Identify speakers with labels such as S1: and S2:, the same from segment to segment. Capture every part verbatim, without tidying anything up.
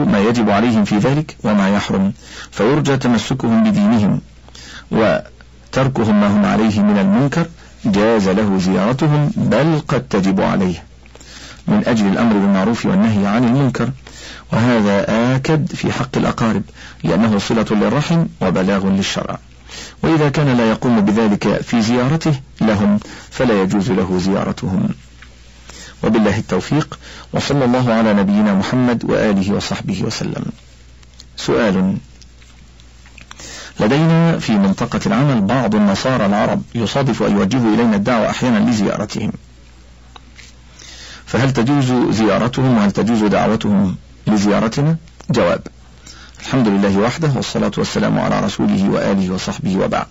S1: ما يجب عليهم في ذلك وما يحرم، فيرجى تمسكهم بدينهم، وتركهم ما هم عليه من المنكر جاز له زيارتهم، بل قد تجب عليه من أجل الأمر بالمعروف والنهي عن المنكر، وهذا آكد في حق الأقارب لأنه صلة للرحم وبلاغ للشرع، وإذا كان لا يقوم بذلك في زيارته لهم فلا يجوز له زيارتهم. وبالله التوفيق، وصلى الله على نبينا محمد وآله وصحبه وسلم. سؤال: لدينا في منطقة العمل بعض النصارى العرب يصادف أن يوجهوا إلينا الدعوة أحيانا لزيارتهم، فهل تجوز زيارتهم وهل تجوز دعوتهم لزيارتنا؟ جواب: الحمد لله وحده، والصلاة والسلام على رسوله وآله وصحبه، وبعد.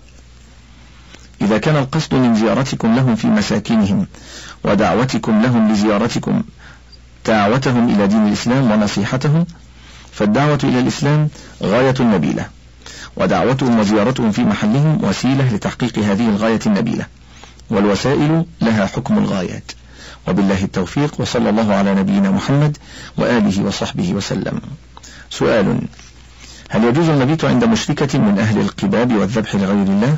S1: إذا كان القصد من زيارتكم لهم في مساكنهم ودعوتكم لهم لزيارتكم دعوتهم إلى دين الإسلام ونصيحتهم، فالدعوة إلى الإسلام غاية نبيلة، ودعوتهم وزيارتهم في محلهم وسيلة لتحقيق هذه الغاية النبيلة، والوسائل لها حكم الغايات. وبالله التوفيق، وصلى الله على نبينا محمد وآله وصحبه وسلم. سؤال: هل يجوز المبيت عند مشركة من أهل القباب والذبح لغير الله؟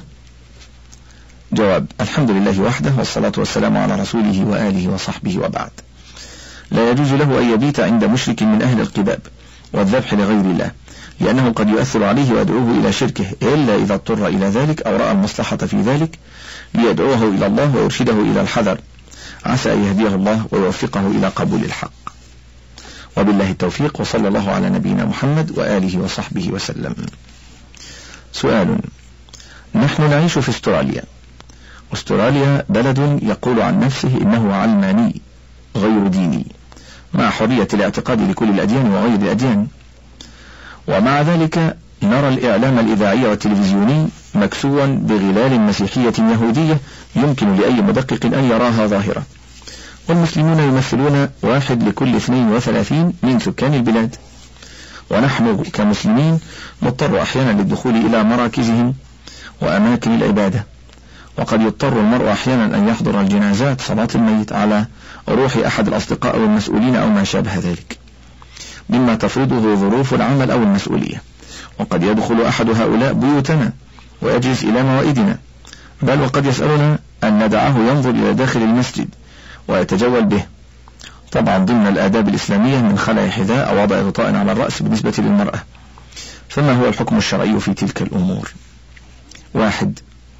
S1: جواب: الحمد لله وحده، والصلاة والسلام على رسوله وآله وصحبه، وبعد. لا يجوز له أن يبيت عند مشرك من أهل القباب والذبح لغير الله، لأنه قد يؤثر عليه ويدعوه إلى شركه، إلا إذا اضطر إلى ذلك أو رأى المصلحة في ذلك ليدعوه إلى الله ويرشده إلى الحذر، عسى أن يهديه الله ويوفقه إلى قبول الحق. وبالله التوفيق، وصلى الله على نبينا محمد وآله وصحبه وسلم. سؤال: نحن نعيش في استراليا، استراليا بلد يقول عن نفسه إنه علماني غير ديني، مع حرية الاعتقاد لكل الأديان وغير الأديان، ومع ذلك نرى الإعلام الإذاعي والتلفزيوني مكسوا بغلال مسيحية يهودية يمكن لأي مدقق أن يراها ظاهرة، والمسلمون يمثلون واحد لكل اثنين وثلاثين من سكان البلاد، ونحن كمسلمين نضطر أحيانا للدخول إلى مراكزهم وأماكن العبادة، وقد يضطر المرء أحيانا أن يحضر الجنازات صلاة الميت على روح أحد الأصدقاء أو المسؤولين أو ما شابه ذلك، مما تفرضه ظروف العمل أو المسؤولية، وقد يدخل أحد هؤلاء بيوتنا ويجلس إلى موائدنا، بل وقد يسألنا أن ندعه ينظر إلى داخل المسجد ويتجول به، طبعا ضمن الآداب الإسلامية من خلع حذاء أو وضع غطاء على الرأس بالنسبة للمرأة. فما هو الحكم الشرعي في تلك الأمور؟ واحد: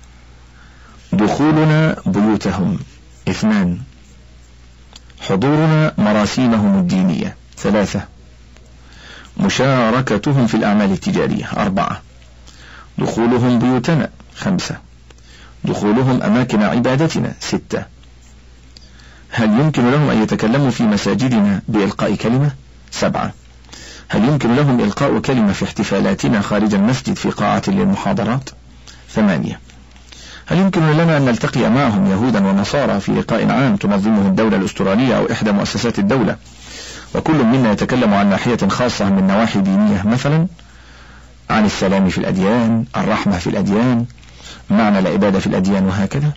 S1: دخولنا بيوتهم. اثنان: حضورنا مراسيمهم الدينية. ثلاثة: مشاركتهم في الأعمال التجارية. أربعة: دخولهم بيوتنا. خمسة: دخولهم أماكن عبادتنا. ستة: هل يمكن لهم أن يتكلموا في مساجدنا بإلقاء كلمة؟ سبعة: هل يمكن لهم إلقاء كلمة في احتفالاتنا خارج المسجد في قاعة للمحاضرات؟ ثمانية: هل يمكن لنا أن نلتقي معهم يهودا ونصارى في لقاء عام تنظمه الدولة الأسترالية أو إحدى مؤسسات الدولة، وكل منا يتكلم عن ناحية خاصة من نواحي دينية، مثلا عن السلام في الأديان، الرحمة في الأديان، معنى العبادة في الأديان، وهكذا؟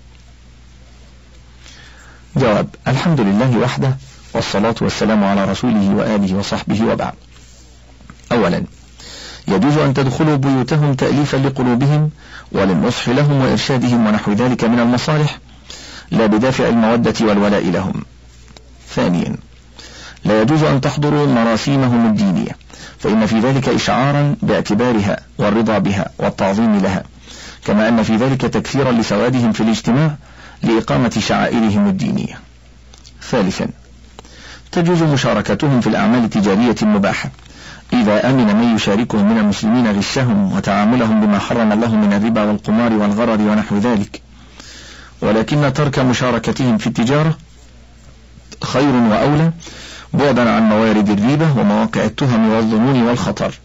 S1: جواب: الحمد لله وحده، والصلاة والسلام على رسوله وآله وصحبه، وبعد. أولا، يجوز أن تدخلوا بيوتهم تأليفا لقلوبهم وللنصح لهم وإرشادهم ونحو ذلك من المصالح، لا بدافع المودة والولاء لهم. ثانيا، لا يجوز أن تحضروا مراسيمهم الدينية، فإن في ذلك إشعارا باعتبارها والرضا بها والتعظيم لها، كما أن في ذلك تكثيرا لسوادهم في الاجتماع لإقامة شعائرهم الدينية. ثالثا، تجوز مشاركتهم في الأعمال التجارية المباحة إذا أمن من يشاركهم من المسلمين غشهم وتعاملهم بما حرم الله من الربا والقمار والغرر ونحو ذلك، ولكن ترك مشاركتهم في التجارة خير وأولى بعدا عن موارد الريبة ومواقع التهم والظنون والخطر.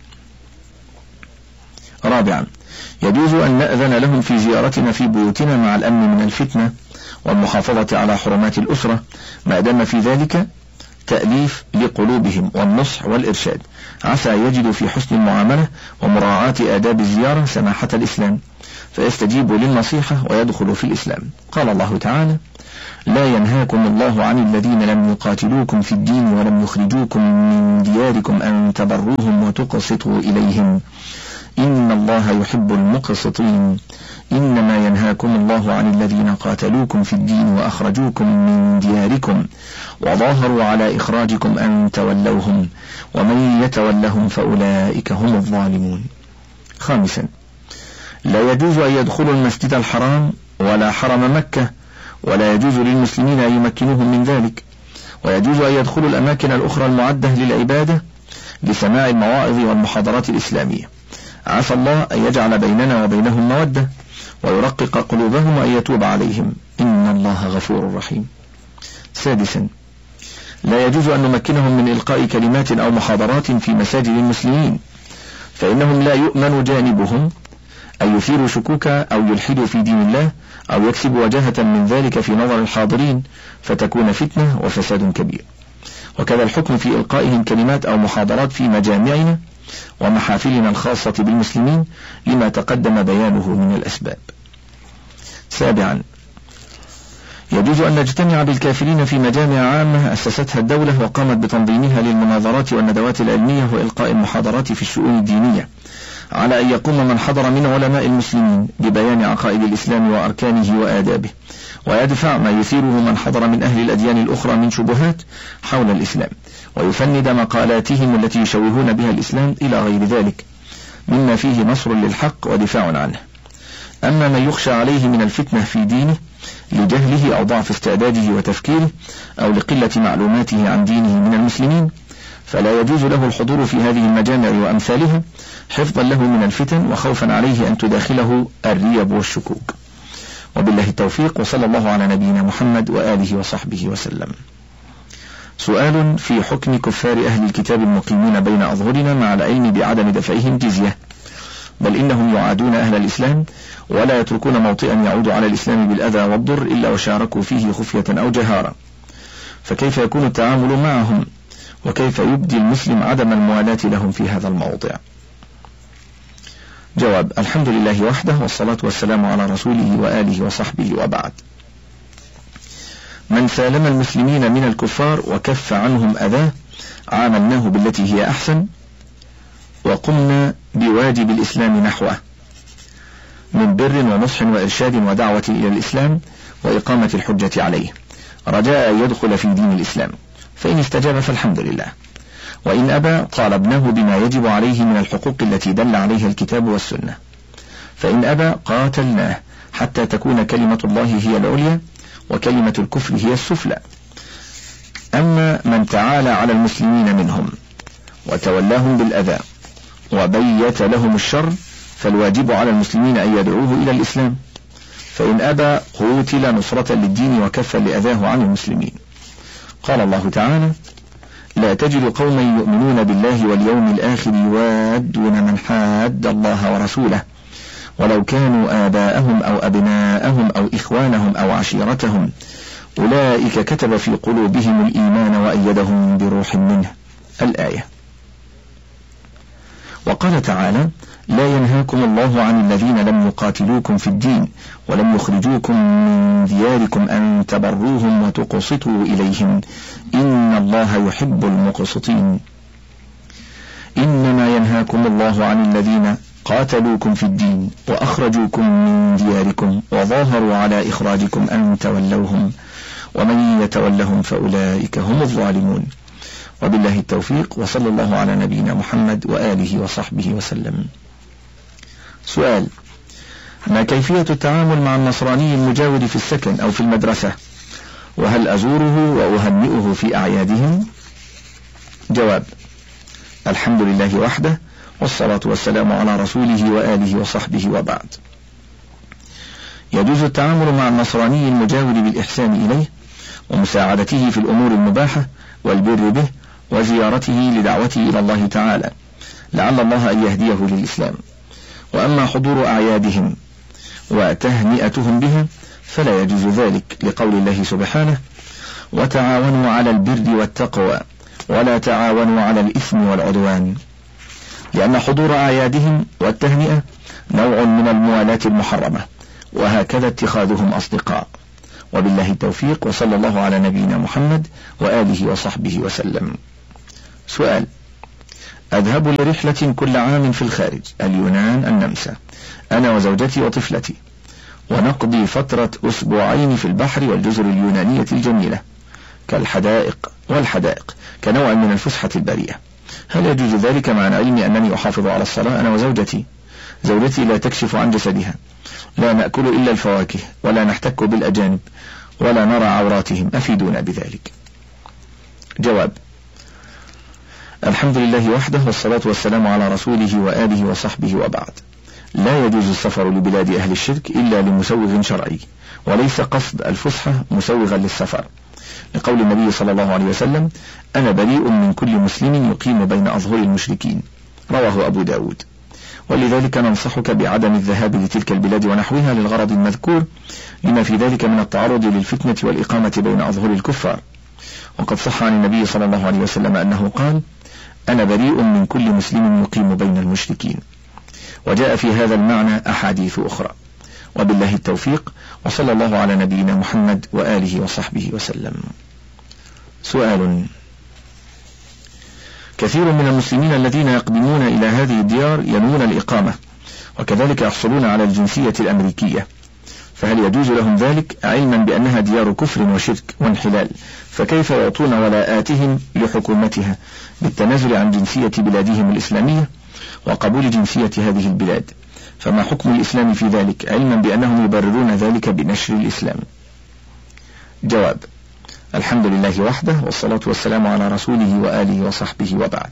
S1: رابعا، يجوز أن نأذن لهم في زيارتنا في بيوتنا مع الأمن من الفتنة والمحافظة على حرمات الأسرة، ما دام في ذلك تأليف لقلوبهم والنصح والإرشاد، عسى يجد في حسن المعاملة ومراعاة آداب الزيارة سماحة الإسلام، فيستجيب للنصيحة ويدخل في الإسلام. قال الله تعالى: لا ينهاكم الله عن الذين لم يقاتلوكم في الدين ولم يخرجوكم من دياركم أن تبروهم وتقسطوا إليهم إن الله يحب المقسطين. إنما ينهاكم الله عن الذين قاتلوكم في الدين وأخرجوكم من دياركم وظاهروا على إخراجكم أن تولوهم ومن يتولهم فأولئك هم الظالمون. خامسا، لا يجوز أن يدخلوا المسجد الحرام ولا حرم مكة، ولا يجوز للمسلمين أن يمكنوهم من ذلك، ويجوز أن يدخلوا الأماكن الأخرى المعدة للعبادة لسماع المواعظ والمحاضرات الإسلامية. عسى الله أن يجعل بيننا وبينهم مودة ويرقق قلوبهم وأن يتوب عليهم إن الله غفور رحيم. سادسا، لا يجوز أن نمكنهم من إلقاء كلمات أو محاضرات في مساجد المسلمين، فإنهم لا يؤمن جانبهم أن يثيروا شكوكا أو يلحدوا في دين الله أو يكسبوا وجاهة من ذلك في نظر الحاضرين فتكون فتنة وفساد كبير. وكذا الحكم في إلقائهم كلمات أو محاضرات في مجامعنا ومحافلنا الخاصة بالمسلمين لما تقدم بيانه من الأسباب. سابعا، يجوز أن نجتمع بالكافرين في مجامع عامة أسستها الدولة وقامت بتنظيمها للمناظرات والندوات العلمية وإلقاء المحاضرات في الشؤون الدينية، على أن يقوم من حضر من علماء المسلمين ببيان عقائد الإسلام وأركانه وآدابه، ويدفع ما يثيره من حضر من أهل الأديان الأخرى من شبهات حول الإسلام، ويفند مقالاتهم التي يشوهون بها الإسلام إلى غير ذلك مما فيه نصر للحق ودفاع عنه. أما من يخشى عليه من الفتنة في دينه لجهله أو ضعف استعداده وتفكيره أو لقلة معلوماته عن دينه من المسلمين، فلا يجوز له الحضور في هذه المجامع وأمثالها حفظا له من الفتن وخوفا عليه أن تداخله الريب والشكوك. وبالله التوفيق، وصلى الله على نبينا محمد وآله وصحبه وسلم. سؤال في حكم كفار أهل الكتاب المقيمين بين أظهرنا مع العلم بعدم دفعهم جزية، بل إنهم يعادون أهل الإسلام ولا يتركون موطئا يعود على الإسلام بالأذى والضر إلا وشاركوا فيه خفية أو جهارا، فكيف يكون التعامل معهم؟ وكيف يبدي المسلم عدم الموالاة لهم في هذا الموضع؟ جواب: الحمد لله وحده، والصلاة والسلام على رسوله وآله وصحبه، وبعد. من سالم المسلمين من الكفار وكف عنهم أذاه عاملناه بالتي هي أحسن، وقمنا بواجب الإسلام نحوه من بر ونصح وإرشاد ودعوة إلى الإسلام وإقامة الحجة عليه، رجاء أن يدخل في دين الإسلام، فإن استجاب فالحمد لله، وإن أبى طالبناه بما يجب عليه من الحقوق التي دل عليها الكتاب والسنة، فإن أبى قاتلناه حتى تكون كلمة الله هي العليا وكلمة الكفر هي السفلى. أما من تعالى على المسلمين منهم وتولاهم بالأذى وبيت لهم الشر، فالواجب على المسلمين أن يدعوه إلى الإسلام، فإن أبى قوتل نصرة للدين وكفا لأذاه عن المسلمين. قال الله تعالى: لا تجد قوما يؤمنون بالله واليوم الآخر يوادون من حاد الله ورسوله ولو كانوا آباءهم أو أبناءهم أو إخوانهم أو عشيرتهم أولئك كتب في قلوبهم الإيمان وأيدهم بروح منه. الآية. وقال تعالى: لا ينهاكم الله عن الذين لم يقاتلوكم في الدين ولم يخرجوكم من دياركم أن تبروهم وتقسطوا إليهم إن الله يحب المقسطين. إنما ينهاكم الله عن الذين قاتلوكم في الدين وأخرجوكم من دياركم وظاهروا على إخراجكم أن تولوهم ومن يتولهم فأولئك هم الظالمون. وبالله التوفيق، وصلى الله على نبينا محمد وآله وصحبه وسلم. سؤال: ما كيفية التعامل مع النصراني المجاور في السكن أو في المدرسة؟ وهل أزوره وأهنئه في أعيادهم؟ جواب: الحمد لله وحده، والصلاة والسلام على رسوله وآله وصحبه، وبعد. يجوز التعامل مع النصراني المجاور بالإحسان إليه ومساعدته في الأمور المباحة والبر به وزيارته لدعوته إلى الله تعالى لعل الله أن يهديه للإسلام. وأما حضور أعيادهم وتهنئتهم بها فلا يجوز ذلك، لقول الله سبحانه: وتعاونوا على البر والتقوى ولا تعاونوا على الإثم والعدوان، لأن حضور أعيادهم والتهنئة نوع من الموالاة المحرمة، وهكذا اتخاذهم أصدقاء. وبالله التوفيق، وصلى الله على نبينا محمد وآله وصحبه وسلم. سؤال: أذهب لرحلة كل عام في الخارج، اليونان النمسا، أنا وزوجتي وطفلتي، ونقضي فترة أسبوعين في البحر والجزر اليونانية الجميلة كالحدائق والحدائق كنوع من الفسحة البريئة. هل يجوز ذلك مع العلم أنني أحافظ على الصلاة أنا وزوجتي؟ زوجتي لا تكشف عن جسدها، لا نأكل إلا الفواكه، ولا نحتك بالأجانب، ولا نرى عوراتهم، أفيدونا بذلك. جواب: الحمد لله وحده، والصلاة والسلام على رسوله وآله وصحبه، وبعد. لا يجوز السفر لبلاد أهل الشرك إلا لمسوغ شرعي، وليس قصد الفسحة مسوغا للسفر، لقول النبي صلى الله عليه وسلم: أنا بريء من كل مسلم يقيم بين أظهر المشركين، رواه أبو داود. ولذلك ننصحك بعدم الذهاب لتلك البلاد ونحوها للغرض المذكور، لما في ذلك من التعرض للفتنة والإقامة بين أظهر الكفار. وقد صح عن النبي صلى الله عليه وسلم أنه قال: أنا بريء من كل مسلم يقيم بين المشركين. وجاء في هذا المعنى أحاديث أخرى. وبالله التوفيق، وصلى الله على نبينا محمد وآله وصحبه وسلم. سؤال: كثير من المسلمين الذين يقدمون إلى هذه الديار ينوون الإقامة، وكذلك يحصلون على الجنسية الأمريكية، فهل يجوز لهم ذلك علما بأنها ديار كفر وشرك وانحلال؟ فكيف يعطون ولاءاتهم لحكومتها بالتنازل عن جنسية بلادهم الإسلامية وقبول جنسية هذه البلاد؟ فما حكم الإسلام في ذلك، علما بأنهم يبررون ذلك بنشر الإسلام؟ جواب: الحمد لله وحده، والصلاة والسلام على رسوله وآله وصحبه، وبعد.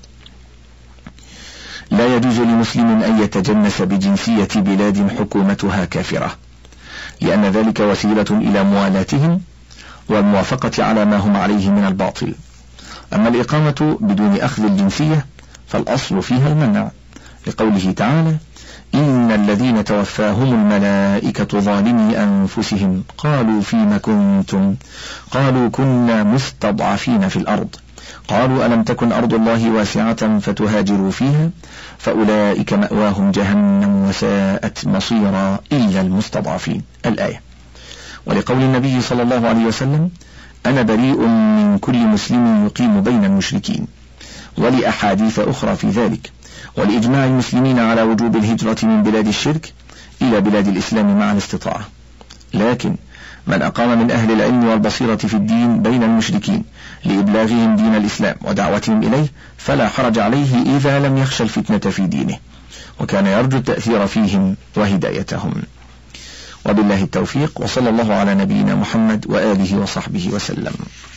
S1: لا يجوز لمسلم أن يتجنس بجنسية بلاد حكومتها كافرة، لأن ذلك وسيلة إلى موالاتهم والموافقة على ما هم عليه من الباطل. أما الإقامة بدون أخذ الجنسية فالأصل فيها المنع، لقوله تعالى: إن الذين توفاهم الملائكة ظالمي أنفسهم قالوا فيما كنتم قالوا كنا مستضعفين في الأرض قالوا ألم تكن أرض الله واسعة فتهاجروا فيها فأولئك مأواهم جهنم وساءت مصيرا إلا المستضعفين، الآية. ولقول النبي صلى الله عليه وسلم: أنا بريء من كل مسلم يقيم بين المشركين، ولأحاديث أخرى في ذلك، ولإجماع المسلمين على وجوب الهجرة من بلاد الشرك إلى بلاد الإسلام مع الاستطاعة. لكن من أقام من أهل العلم والبصيرة في الدين بين المشركين لإبلاغهم دين الإسلام ودعوتهم إليه فلا حرج عليه إذا لم يخشى الفتنة في دينه، وكان يرجو التأثير فيهم وهدايتهم. وبالله التوفيق، وصلى الله على نبينا محمد وآله وصحبه وسلم.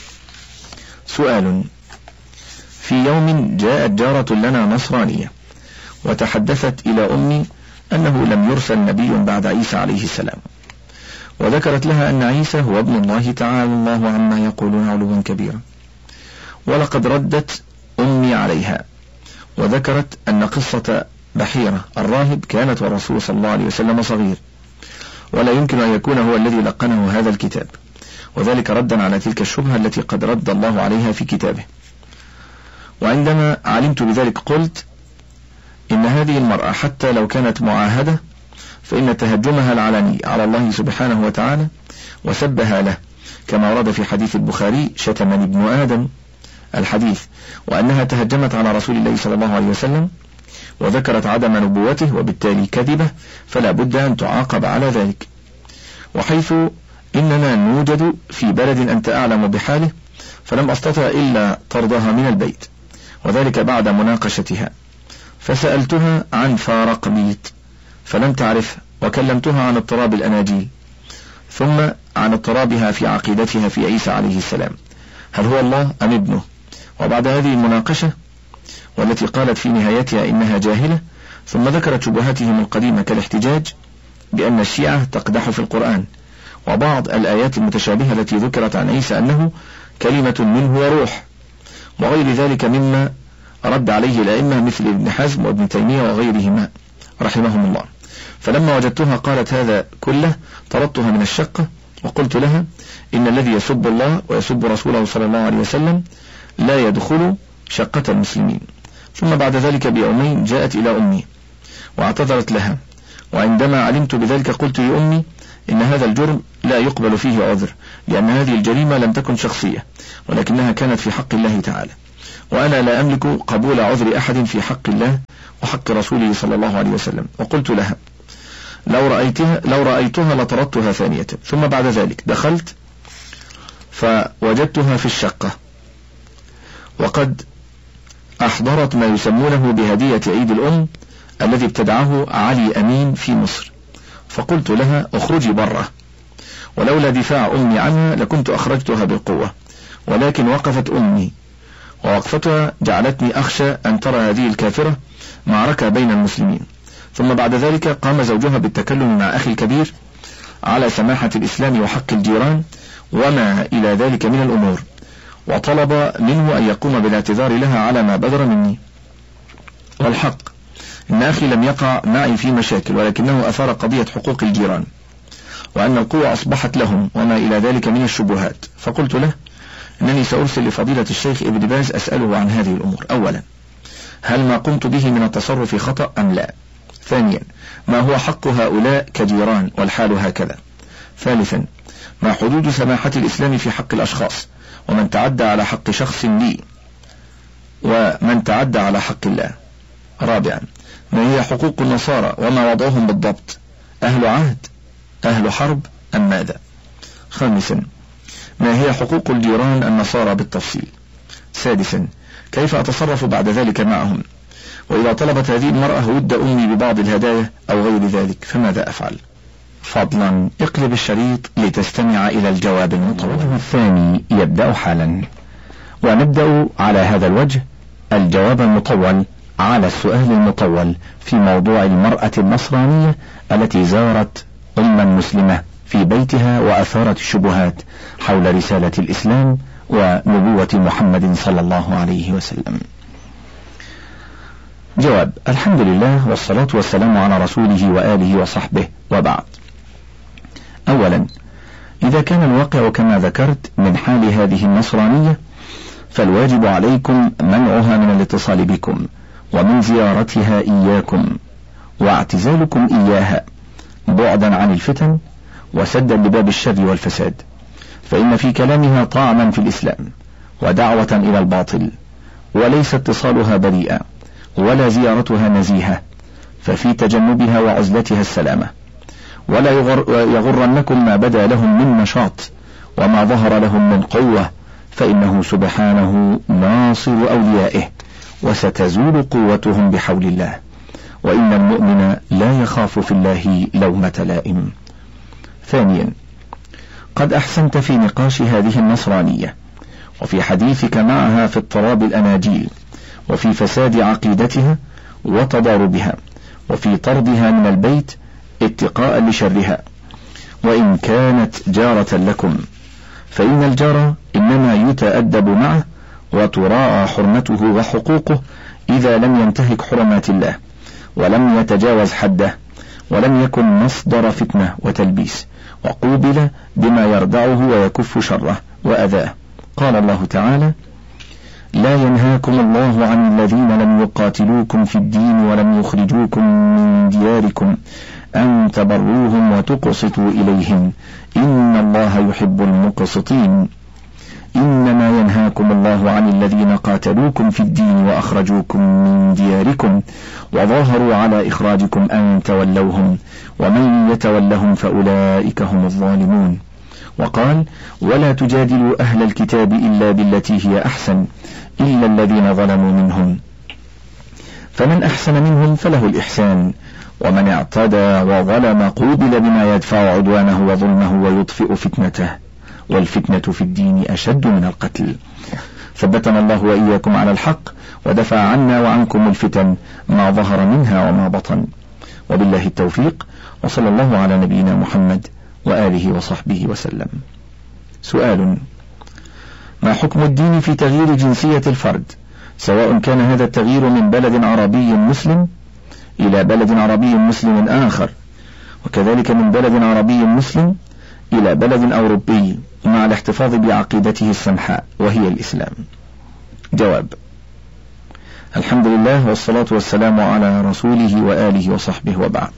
S1: سؤال: في يوم جاءت جارة لنا نصرانية وتحدثت إلى أمي أنه لم يرسل نبي بعد عيسى عليه السلام، وذكرت لها أن عيسى هو ابن الله تعالى الله عما يقولون علوا كبيرا. ولقد ردت أمي عليها وذكرت أن قصة بحيرة الراهب كانت والرسول صلى الله عليه وسلم صغير، ولا يمكن أن يكون هو الذي لقنه هذا الكتاب، وذلك ردا على تلك الشبهة التي قد رد الله عليها في كتابه. وعندما علمت بذلك قلت إن هذه المرأة حتى لو كانت معاهدة فإن تهجمها العلني على الله سبحانه وتعالى وسبها له، كما ورد في حديث البخاري: شتمني ابن آدم الحديث، وأنها تهجمت على رسول الله صلى الله عليه وسلم وذكرت عدم نبوته وبالتالي كذبة، فلا بد أن تعاقب على ذلك. وحيث إننا نوجد في بلد أنت أعلم بحاله فلم أستطع إلا طردها من البيت، وذلك بعد مناقشتها، فسألتها عن فارق بيت فلم تعرف، وكلمتها عن اضطراب الأناجيل، ثم عن اضطرابها في عقيدتها في عيسى عليه السلام، هل هو الله أم ابنه؟ وبعد هذه المناقشة والتي قالت في نهايتها إنها جاهلة، ثم ذكرت شبهاتهم القديمة كالاحتجاج بأن الشيعة تقدح في القرآن، وبعض الآيات المتشابهة التي ذكرت عن عيسى أنه كلمة منه وروح، وغير ذلك مما رد عليه الأئمة مثل ابن حزم وابن تيمية وغيرهما رحمهم الله. فلما وجدتها قالت هذا كله طردتها من الشقة وقلت لها إن الذي يسب الله ويسب رسوله صلى الله عليه وسلم لا يدخل شقة المسلمين. ثم بعد ذلك بيومين جاءت إلى أمي واعتذرت لها، وعندما علمت بذلك قلت لأمي إن هذا الجرم لا يقبل فيه عذر، لأن هذه الجريمة لم تكن شخصية ولكنها كانت في حق الله تعالى، وأنا لا أملك قبول عذر أحد في حق الله وحق رسوله صلى الله عليه وسلم. وقلت لها لو رأيتها, لو رأيتها لطردتها ثانية. ثم بعد ذلك دخلت فوجدتها في الشقة وقد أحضرت ما يسمونه بهدية عيد الأم الذي ابتدعه علي أمين في مصر، فقلت لها اخرجي برة، ولولا دفاع أمي عنها لكنت أخرجتها بالقوة، ولكن وقفت أمي، ووقفتها جعلتني أخشى أن ترى هذه الكافرة معركة بين المسلمين. ثم بعد ذلك قام زوجها بالتكلم مع أخي الكبير على سماحة الإسلام وحق الجيران وما إلى ذلك من الأمور، وطلب منه أن يقوم بالاعتذار لها على ما بدر مني. والحق إن أخي لم يقع معي في مشاكل، ولكنه أثار قضية حقوق الجيران وأن القوة أصبحت لهم وما إلى ذلك من الشبهات. فقلت له إنني سأرسل لفضيلة الشيخ ابن باز أسأله عن هذه الأمور. أولا، هل ما قمت به من التصرف خطأ أم لا؟ ثانيا، ما هو حق هؤلاء كجيران والحال هكذا؟ ثالثا، ما حدود سماحة الإسلام في حق الأشخاص ومن تعدى على حق شخص لي ومن تعدى على حق الله؟ رابعا، ما هي حقوق النصارى وما وضعهم بالضبط؟ أهل عهد أهل حرب أم ماذا؟ خامسا، ما هي حقوق الجيران النصارى بالتفصيل؟ سادسا، كيف أتصرف بعد ذلك معهم؟ وإذا طلبت هذه المرأة ود أمي ببعض الهدايا أو غير ذلك فماذا أفعل؟ فضلا اقلب الشريط لتستمع إلى الجواب المطول. الوجه الثاني يبدأ حالا، ونبدأ على هذا الوجه الجواب المطول على السؤال المطول في موضوع المرأة النصرانية التي زارت أما مسلمة في بيتها وأثارت الشبهات حول رسالة الإسلام ونبوة محمد صلى الله عليه وسلم. جواب: الحمد لله والصلاة والسلام على رسوله وآله وصحبه، وبعد. أولا، إذا كان الواقع كما ذكرت من حال هذه النصرانية فالواجب عليكم منعها من الاتصال بكم ومن زيارتها إياكم واعتزالكم إياها بعدا عن الفتن وسدا لباب الشر والفساد، فإن في كلامها طعنا في الإسلام ودعوة إلى الباطل، وليس اتصالها بريئا ولا زيارتها نزيهة، ففي تجنبها وعزلتها السلامة. ولا يغر يغرنكم ما بدا لهم من نشاط وما ظهر لهم من قوة، فإنه سبحانه ناصر أوليائه وستزول قوتهم بحول الله، وإن المؤمن لا يخاف في الله لومة لائم. ثانيا، قد أحسنت في نقاش هذه النصرانية وفي حديثك معها في اضطراب الأناجيل وفي فساد عقيدتها وتضاربها وفي طردها من البيت اتقاء لشرها، وإن كانت جارة لكم، فإن الجار إنما يتأدب معه وتراعى حرمته وحقوقه إذا لم ينتهك حرمات الله ولم يتجاوز حده ولم يكن مصدر فتنة وتلبيس، وقوبل بما يردعه ويكف شره وأذاه. قال الله تعالى: لا ينهاكم الله عن الذين لم يقاتلوكم في الدين ولم يخرجوكم من دياركم أن تبروهم وتقسطوا إليهم إن الله يحب المقسطين. إنما ينهاكم الله عن الذين قاتلوكم في الدين وأخرجوكم من دياركم وظاهروا على إخراجكم أن تولوهم ومن يتولهم فأولئك هم الظالمون. وقال: ولا تجادلوا أهل الكتاب إلا بالتي هي أحسن إلا الذين ظلموا منهم، فمن أحسن منهم فله الإحسان، ومن اعتدى وظلم قوبل بما يدفع عدوانه وظلمه ويطفئ فتنته، والفتنة في الدين أشد من القتل. ثبتنا الله وإياكم على الحق ودفع عنا وعنكم الفتن ما ظهر منها وما بطن، وبالله التوفيق، وصلى الله على نبينا محمد وآله وصحبه وسلم. سؤال: ما حكم الدين في تغيير جنسية الفرد، سواء كان هذا التغيير من بلد عربي مسلم إلى بلد عربي مسلم آخر، وكذلك من بلد عربي مسلم إلى بلد أوروبي مع الاحتفاظ بعقيدته السمحاء وهي الإسلام؟ جواب: الحمد لله والصلاة والسلام على رسوله وآله وصحبه وبعد.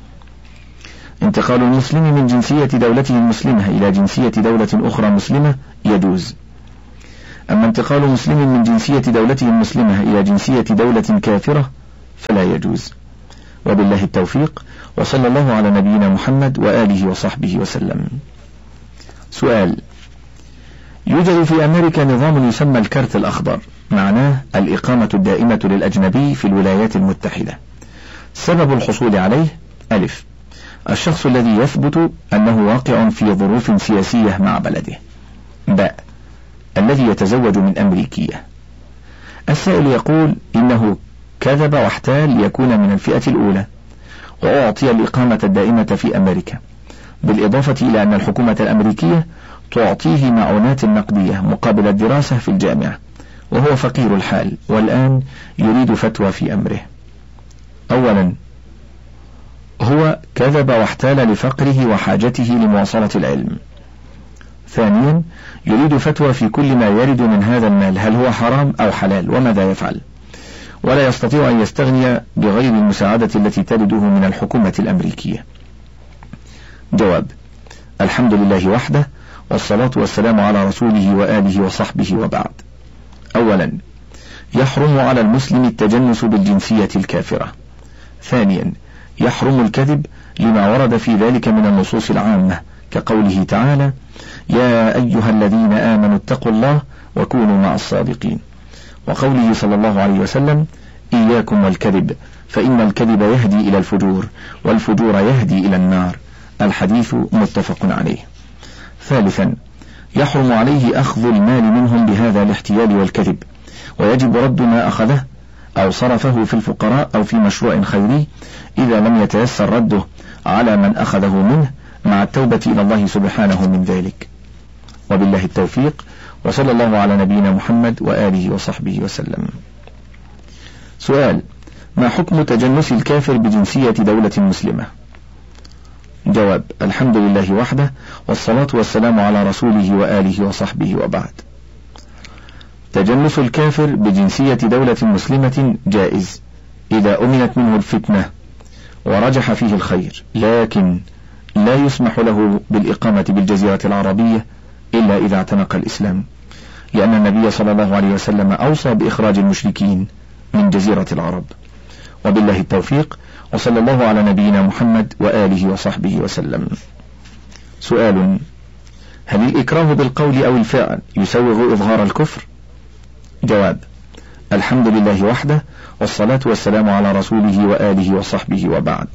S1: انتقال المسلم من جنسية دولته المسلمة إلى جنسية دولة أخرى مسلمة يجوز. أما انتقال مسلم من جنسية دولته المسلمة إلى جنسية دولة كافرة فلا يجوز. وبالله التوفيق، وصلى الله على نبينا محمد وآله وصحبه وسلم. سؤال: يوجد في أمريكا نظام يسمى الكارت الأخضر، معناه الإقامة الدائمة للأجنبي في الولايات المتحدة. سبب الحصول عليه: ألف، الشخص الذي يثبت أنه واقع في ظروف سياسية مع بلده. باء، الذي يتزوج من أمريكية. السائل يقول إنه كذب واحتال ليكون من الفئة الأولى، وأعطي الإقامة الدائمة في أمريكا، بالإضافة إلى أن الحكومة الأمريكية تعطيه معونات نقدية مقابل الدراسة في الجامعة، وهو فقير الحال والآن يريد فتوى في أمره. أولا، هو كذب واحتال لفقره وحاجته لمواصلة العلم. ثانيا، يريد فتوى في كل ما يرد من هذا المال، هل هو حرام أو حلال وماذا يفعل، ولا يستطيع أن يستغني بغير المساعدة التي ترده من الحكومة الأمريكية. جواب: الحمد لله وحده، والصلاة والسلام على رسوله وآله وصحبه وبعد. أولا، يحرم على المسلم التجنس بالجنسية الكافرة. ثانيا، يحرم الكذب لما ورد في ذلك من النصوص العامة، كقوله تعالى: يا أيها الذين آمنوا اتقوا الله وكونوا مع الصادقين، وقوله صلى الله عليه وسلم: إياكم والكذب فإن الكذب يهدي إلى الفجور والفجور يهدي إلى النار. الحديث متفق عليه. ثالثا، يحرم عليه أخذ المال منهم بهذا الاحتيال والكذب، ويجب رد ما أخذه أو صرفه في الفقراء أو في مشروع خيري إذا لم يتيسر رده على من أخذه منه، مع التوبة إلى الله سبحانه من ذلك. وبالله التوفيق، وصلى الله على نبينا محمد وآله وصحبه وسلم. سؤال: ما حكم تجنس الكافر بجنسية دولة مسلمة؟ جواب: الحمد لله وحده، والصلاة والسلام على رسوله وآله وصحبه وبعد. تجنس الكافر بجنسية دولة مسلمة جائز إذا أمنت منه الفتنة ورجح فيه الخير، لكن لا يسمح له بالإقامة بالجزيرة العربية إلا إذا اعتنق الإسلام، لأن النبي صلى الله عليه وسلم أوصى بإخراج المشركين من جزيرة العرب. وبالله التوفيق، وصلى الله على نبينا محمد وآله وصحبه وسلم. سؤال: هل الإكراه بالقول أو الفعل يسوغ إظهار الكفر؟ جواب: الحمد لله وحده، والصلاة والسلام على رسوله وآله وصحبه وبعد.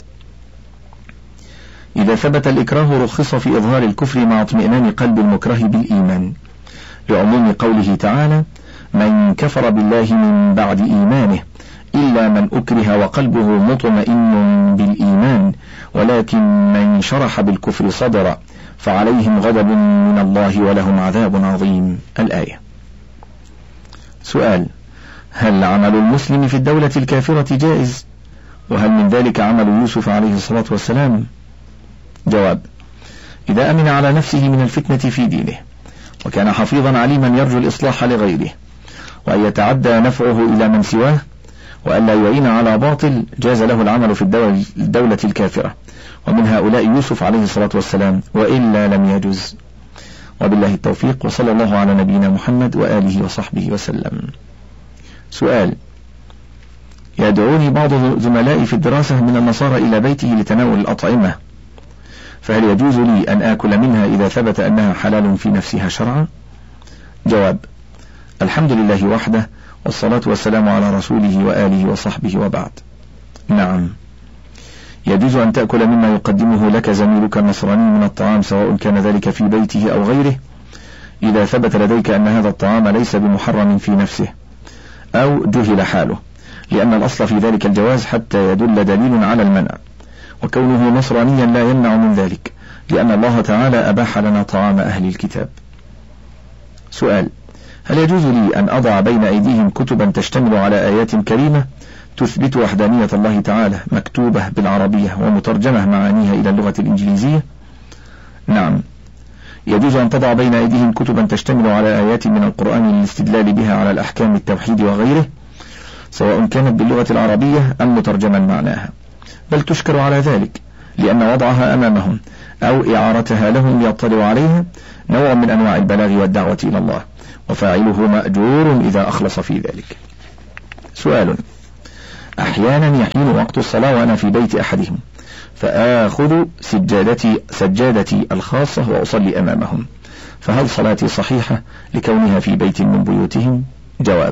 S1: إذا ثبت الإكراه رخص في إظهار الكفر مع اطمئنان قلب المكره بالإيمان، لعموم قوله تعالى: من كفر بالله من بعد إيمانه إلا من أكره وقلبه مطمئن بالإيمان ولكن من شرح بالكفر صدرا فعليهم غضب من الله ولهم عذاب عظيم. الآية. سؤال: هل عمل المسلم في الدولة الكافرة جائز؟ وهل من ذلك عمل يوسف عليه الصلاة والسلام؟ جواب: إذا أمن على نفسه من الفتنة في دينه، وكان حفيظا عليما يرجو الإصلاح لغيره، وأن يتعدى نفعه إلى من سواه، وألا يعين على باطل، جاز له العمل في الدولة, الدولة الكافرة، ومن هؤلاء يوسف عليه الصلاة والسلام، وإلا لم يجز. وبالله التوفيق، وصلى الله على نبينا محمد وآله وصحبه وسلم. سؤال: يدعوني بعض زملائي في الدراسة من النصارى إلى بيته لتناول الأطعمة، فهل يجوز لي أن آكل منها إذا ثبت أنها حلال في نفسها شرعا؟ جواب: الحمد لله وحده، والصلاة والسلام على رسوله وآله وصحبه وبعد. نعم، يجوز أن تأكل مما يقدمه لك زميلك النصراني من الطعام، سواء كان ذلك في بيته أو غيره، إذا ثبت لديك أن هذا الطعام ليس بمحرم في نفسه أو جهل حاله، لأن الأصل في ذلك الجواز حتى يدل دليل على المنع، وكونه نصرانيا لا يمنع من ذلك، لأن الله تعالى أباح لنا طعام أهل الكتاب. سؤال: هل يجوز لي أن أضع بين أيديهم كتبا تشتمل على آيات كريمة تثبت وحدانية الله تعالى، مكتوبة بالعربية ومترجمة معانيها إلى اللغة الإنجليزية؟ نعم، يجوز أن تضع بين أيديهم كتبا تشتمل على آيات من القرآن للاستدلال بها على الأحكام التوحيد وغيره، سواء كانت باللغة العربية أم مترجما معناها، بل تشكر على ذلك، لأن وضعها أمامهم أو إعارتها لهم ليطلعوا عليها نوع من أنواع البلاغ والدعوة إلى الله، وفاعله مأجور إذا أخلص في ذلك. سؤال: أحيانا يحين وقت الصلاة وأنا في بيت أحدهم، فآخذ سجادتي, سجادتي الخاصة وأصلي أمامهم، فهل صلاتي صحيحة لكونها في بيت من بيوتهم؟ جواب: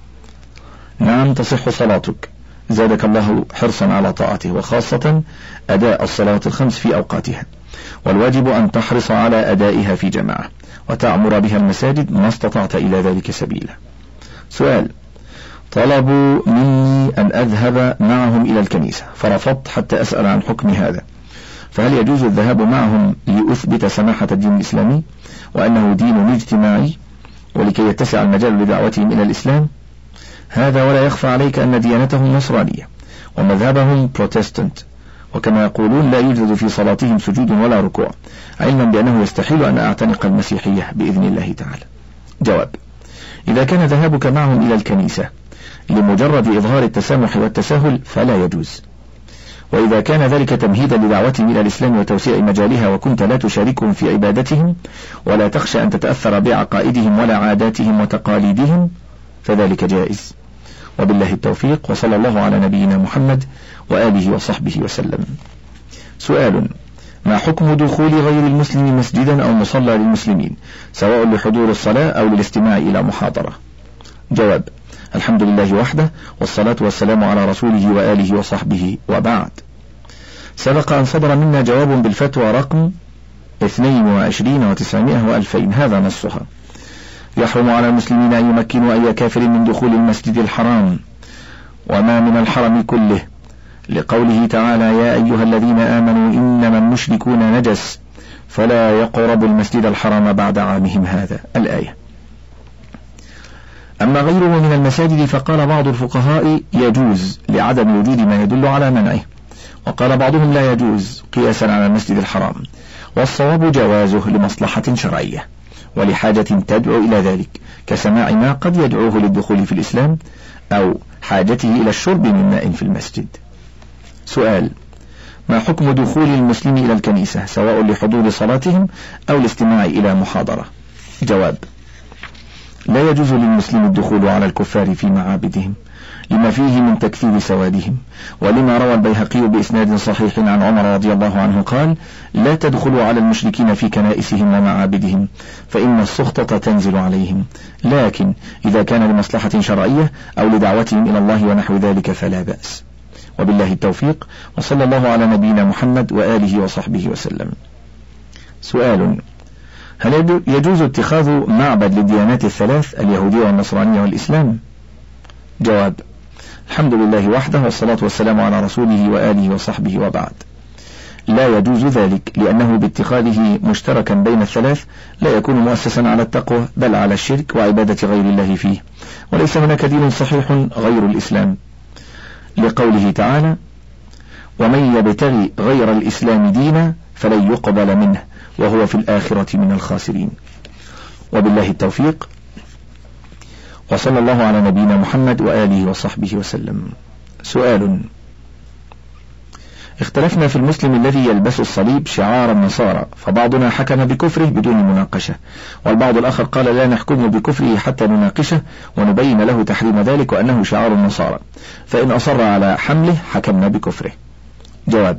S1: نعم، تصح صلاتك، زادك الله حرصا على طاعته، وخاصة أداء الصلاة الخمس في أوقاتها، والواجب أن تحرص على أدائها في جماعة وتعمر بها المساجد ما استطعت إلى ذلك سبيلا. سؤال: طلبوا مني أن أذهب معهم إلى الكنيسة فرفضت حتى أسأل عن حكم هذا، فهل يجوز الذهاب معهم لأثبت سماحة الدين الإسلامي وأنه دين اجتماعي ولكي يتسع المجال لدعوتهم إلى الإسلام؟ هذا ولا يخفى عليك أن ديانتهم نصرانية ومذهبهم بروتستانت، وكما يقولون لا يوجد في صلاتهم سجود ولا ركوع، علما بأنه يستحيل أن أعتنق المسيحية بإذن الله تعالى. جواب: إذا كان ذهابك معهم إلى الكنيسة لمجرد إظهار التسامح والتساهل فلا يجوز، وإذا كان ذلك تمهيدا لدعوتهم إلى الإسلام وتوسيع مجالها وكنت لا تشاركهم في عبادتهم ولا تخشى أن تتأثر بعقائدهم ولا عاداتهم وتقاليدهم فذلك جائز، وبالله التوفيق، وصلى الله على نبينا محمد وآله وصحبه وسلم. سؤال: ما حكم دخول غير المسلم مسجدا أو مصلى للمسلمين سواء لحضور الصلاة أو للاستماع إلى محاضرة؟ جواب: الحمد لله وحده، والصلاة والسلام على رسوله وآله وصحبه، وبعد. سبق أن صدر منا جواب بالفتوى رقم اثنين وعشرين وتسعمائة وألفين، هذا نصها: يحرم على المسلمين أن يمكنوا أي كافر من دخول المسجد الحرام وما من الحرم كله، لقوله تعالى: يا أيها الذين آمنوا إنما المشركون نجس فلا يقربوا المسجد الحرام بعد عامهم هذا، الآية. أما غيره من المساجد فقال بعض الفقهاء يجوز لعدم وجود ما يدل على منعه، وقال بعضهم لا يجوز قياسا على المسجد الحرام، والصواب جوازه لمصلحة شرعية ولحاجة تدعو إلى ذلك، كسماع ما قد يدعوه للدخول في الإسلام أو حاجته إلى الشرب من ماء في المسجد. سؤال: ما حكم دخول المسلم إلى الكنيسة سواء لحضور صلاتهم أو الاستماع إلى محاضرة؟ جواب: لا يجوز للمسلم الدخول على الكفار في معابدهم لما فيه من تكثير سوادهم، ولما روى البيهقي بإسناد صحيح عن عمر رضي الله عنه قال: لا تدخلوا على المشركين في كنائسهم ومعابدهم فإن السخطة تنزل عليهم، لكن إذا كان لمصلحة شرعية أو لدعوتهم إلى الله ونحو ذلك فلا بأس، وبالله التوفيق، وصلى الله على نبينا محمد وآله وصحبه وسلم. سؤال: هل يجوز اتخاذ معبد للديانات الثلاث اليهودية والنصرانية والإسلام؟ جواب: الحمد لله وحده، والصلاة والسلام على رسوله وآله وصحبه، وبعد. لا يجوز ذلك، لأنه باتخاذه مشتركا بين الثلاث لا يكون مؤسسا على التقوى بل على الشرك وعبادة غير الله فيه، وليس هناك دين صحيح غير الإسلام، لقوله تعالى: ومن يبتغي غير الإسلام دينا فلن يقبل منه وهو في الآخرة من الخاسرين، وبالله التوفيق، وصلى الله على نبينا محمد وآله وصحبه وسلم. سؤال: اختلفنا في المسلم الذي يلبس الصليب شعار النصارى، فبعضنا حكم بكفره بدون مناقشة، والبعض الآخر قال لا نحكم بكفره حتى نناقشه ونبين له تحريم ذلك وأنه شعار النصارى، فإن أصر على حمله حكمنا بكفره. جواب: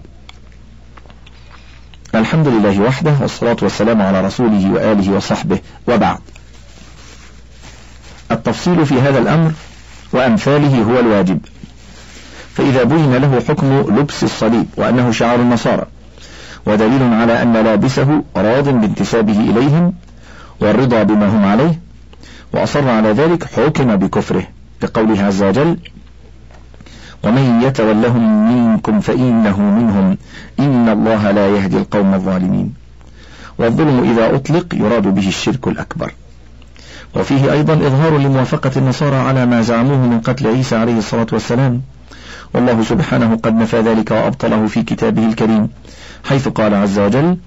S1: الحمد لله وحده، والصلاة والسلام على رسوله وآله وصحبه، وبعد. التفصيل في هذا الأمر وأمثاله هو الواجب، فإذا بين له حكم لبس الصليب وأنه شعار النصارى ودليل على أن لابسه راض بانتسابه إليهم والرضا بما هم عليه وأصر على ذلك حكم بكفره، لقوله عز وجل: ومن يتولهم منكم فإنه منهم إن الله لا يهدي القوم الظالمين. والظلم إذا أطلق يراد به الشرك الأكبر. وفيه أيضا إظهار لموافقة النصارى على ما زعموه من قتل عيسى عليه الصلاة والسلام، والله سبحانه قد نفى ذلك وأبطله في كتابه الكريم، حيث قال عز وجل: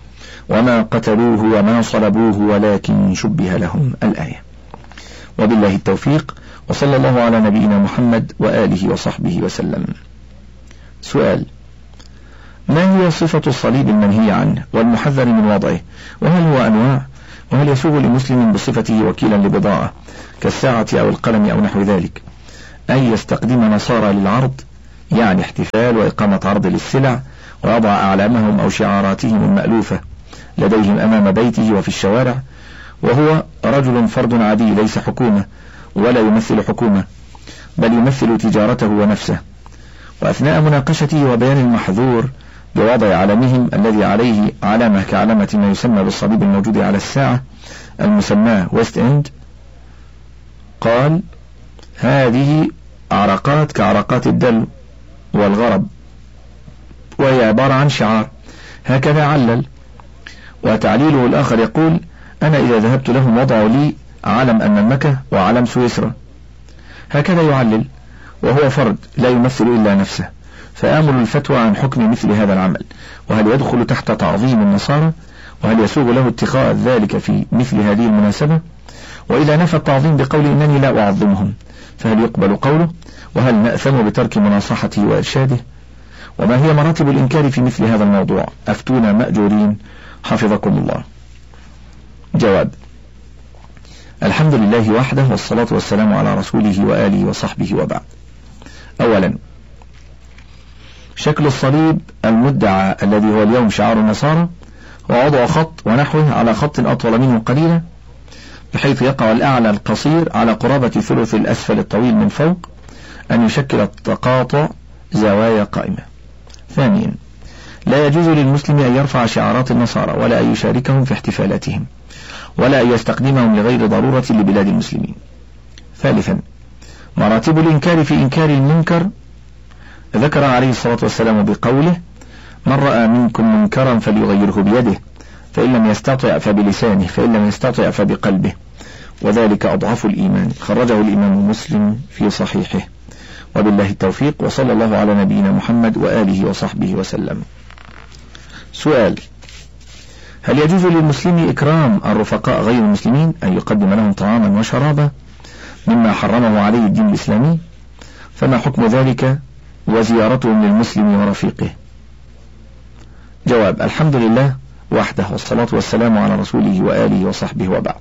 S1: وما قتلوه وما صلبوه ولكن شبه لهم الآية. وبالله التوفيق، وصلى الله على نبينا محمد وآله وصحبه وسلم. سؤال: ما هي صفة الصليب المنهي عنه والمحذر من وضعه، وهل هو أنواع، وهل يسوغ لمسلم بصفته وكيلا لبضاعة كالساعة أو القلم أو نحو ذلك أن يستخدم نصارى للعرض، يعني احتفال وإقامة عرض للسلع، ويضع أعلامهم أو شعاراتهم المألوفة لديهم أمام بيته وفي الشوارع، وهو رجل فرد عادي ليس حكومة ولا يمثل حكومة، بل يمثل تجارته ونفسه، وأثناء مناقشته وبيان المحظور بوضع علمهم الذي عليه علامة كعلامة ما يسمى بالصليب الموجود على الساعة المسماه ويست إند، قال: هذه عرقات كعرقات الدلو والغرب، وهي عبارة عن شعار، هكذا علل. وتعليله الآخر يقول: أنا إذا ذهبت لهم وضعوا لي علم المملكة وعلم سويسرا، هكذا يعلل، وهو فرد لا يمثل إلا نفسه، فآمل الفتوى عن حكم مثل هذا العمل، وهل يدخل تحت تعظيم النصارى، وهل يسوغ له اتخاذ ذلك في مثل هذه المناسبة، وإذا نفى التعظيم بقول إنني لا أعظمهم فهل يقبل قوله، وهل نأثم بترك مناصحته وإرشاده، وما هي مراتب الإنكار في مثل هذا الموضوع؟ أفتونا مأجورين حفظكم الله. جواب: الحمد لله وحده، والصلاة والسلام على رسوله وآله وصحبه وبعد. أولا، شكل الصليب المدعى الذي هو اليوم شعار النصارى هو وضع خط ونحوه على خط أطول منه قليلا، بحيث يقع الأعلى القصير على قرابة ثلث الأسفل الطويل من فوق، أن يشكل التقاطع زوايا قائمة. ثانيا، لا يجوز للمسلم أن يرفع شعارات النصارى ولا أن يشاركهم في احتفالاتهم ولا أن يستخدمهم لغير ضرورة لبلاد المسلمين. ثالثا، مراتب الإنكار في إنكار المنكر ذكر عليه الصلاة والسلام بقوله: من رأى منكم منكرا فليغيره بيده، فإن لم يستطع فبلسانه، فإن لم يستطع فبقلبه، وذلك أضعف الإيمان. خرجه الإمام مسلم في صحيحه. وبالله التوفيق، وصلى الله على نبينا محمد وآله وصحبه وسلم. سؤال: هل يجوز للمسلم إكرام الرفقاء غير المسلمين، أن يقدم لهم طعاما وشرابا مما حرمه عليه الدين الإسلامي؟ فما حكم ذلك وزيارتهم للمسلم ورفيقه؟ جواب: الحمد لله وحده، والصلاة والسلام على رسوله وآله وصحبه وبعد.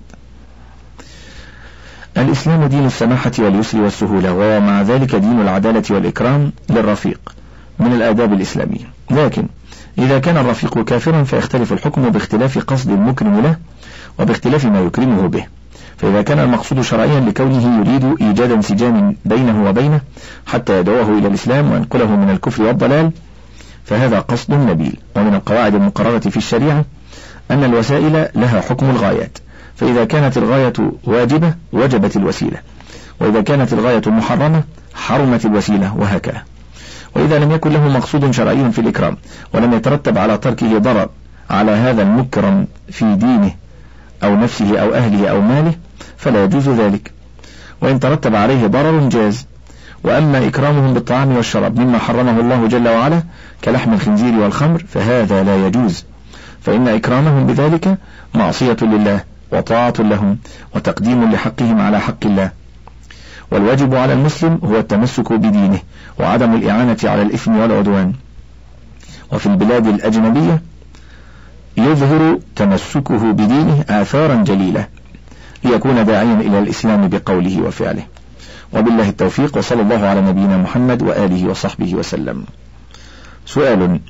S1: الإسلام دين السماحة واليسر والسهولة، ومع ذلك دين العدالة والإكرام للرفيق من الآداب الإسلامية، لكن إذا كان الرفيق كافرا فيختلف الحكم باختلاف قصد المكرم له وباختلاف ما يكرمه به. فإذا كان المقصود شرعيا لكونه يريد إيجاد انسجام بينه وبينه حتى يدعوه إلى الإسلام وينقله من الكفر والضلال، فهذا قصد نبيل. ومن القواعد المقررة في الشريعة أن الوسائل لها حكم الغايات، فإذا كانت الغاية واجبة وجبت الوسيلة، وإذا كانت الغاية محرمة حرمت الوسيلة، وهكذا. وإذا لم يكن له مقصود شرعي في الإكرام ولم يترتب على تركه ضرر على هذا المكرم في دينه أو نفسه أو أهله أو ماله فلا يجوز ذلك، وإن ترتب عليه ضرر جاز. وأما إكرامهم بالطعام والشراب مما حرمه الله جل وعلا كلحم الخنزير والخمر فهذا لا يجوز، فإن إكرامهم بذلك معصية لله وطاعة لهم وتقديم لحقهم على حق الله. والواجب على المسلم هو التمسك بدينه وعدم الإعانة على الإثم والعدوان. وفي البلاد الأجنبية يظهر تمسكه بدينه آثارا جليلة ليكون داعيا إلى الإسلام بقوله وفعله. وبالله التوفيق، وصلى الله على نبينا محمد وآله وصحبه وسلم. سؤال: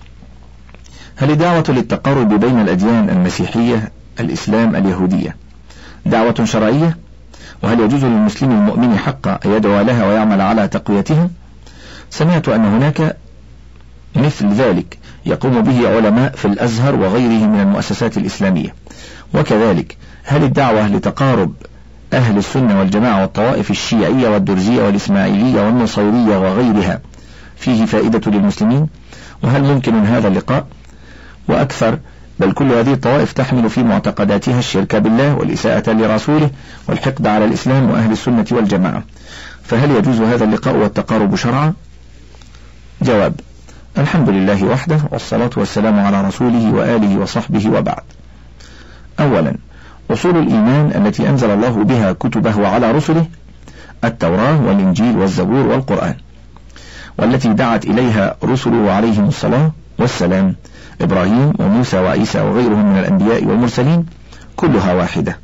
S1: هل الدعوة للتقارب بين الأديان المسيحية الإسلام اليهودية دعوة شرعية؟ وهل يجوز للمسلم المؤمن حقا أن يدعو لها ويعمل على تقويتها؟ سمعت أن هناك مثل ذلك يقوم به علماء في الأزهر وغيره من المؤسسات الإسلامية. وكذلك هل الدعوة لتقارب أهل السنة والجماعة والطوائف الشيعية والدرزية والإسماعيلية والنصيرية وغيرها فيه فائدة للمسلمين؟ وهل ممكن هذا اللقاء؟ وأكثر، بل كل هذه الطوائف تحمل في معتقداتها الشرك بالله والإساءة لرسوله والحقد على الإسلام وأهل السنة والجماعة، فهل يجوز هذا اللقاء والتقارب شرعا؟ جواب: الحمد لله وحده، والصلاة والسلام على رسوله وآله وصحبه وبعد. أولا، أصول الإيمان التي أنزل الله بها كتبه على رسله: التوراة والإنجيل والزبور والقرآن، والتي دعت إليها رسله عليهم الصلاة والسلام إبراهيم وموسى وعيسى وغيرهم من الأنبياء والمرسلين، كلها واحدة.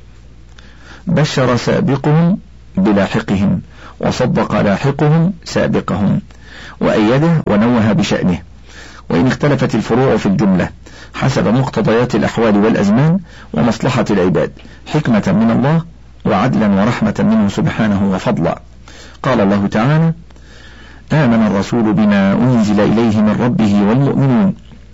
S1: بشر سابقهم بلاحقهم، وصدق لاحقهم سابقهم، وأيده ونوه بشأنه، وإن اختلفت الفروع في الجملة حسب مقتضيات الأحوال والأزمان ومصلحة العباد، حكمة من الله وعدلا ورحمة منه سبحانه وفضلا. قال الله تعالى: آمن الرسول بما أنزل إليه من ربه والمؤمنون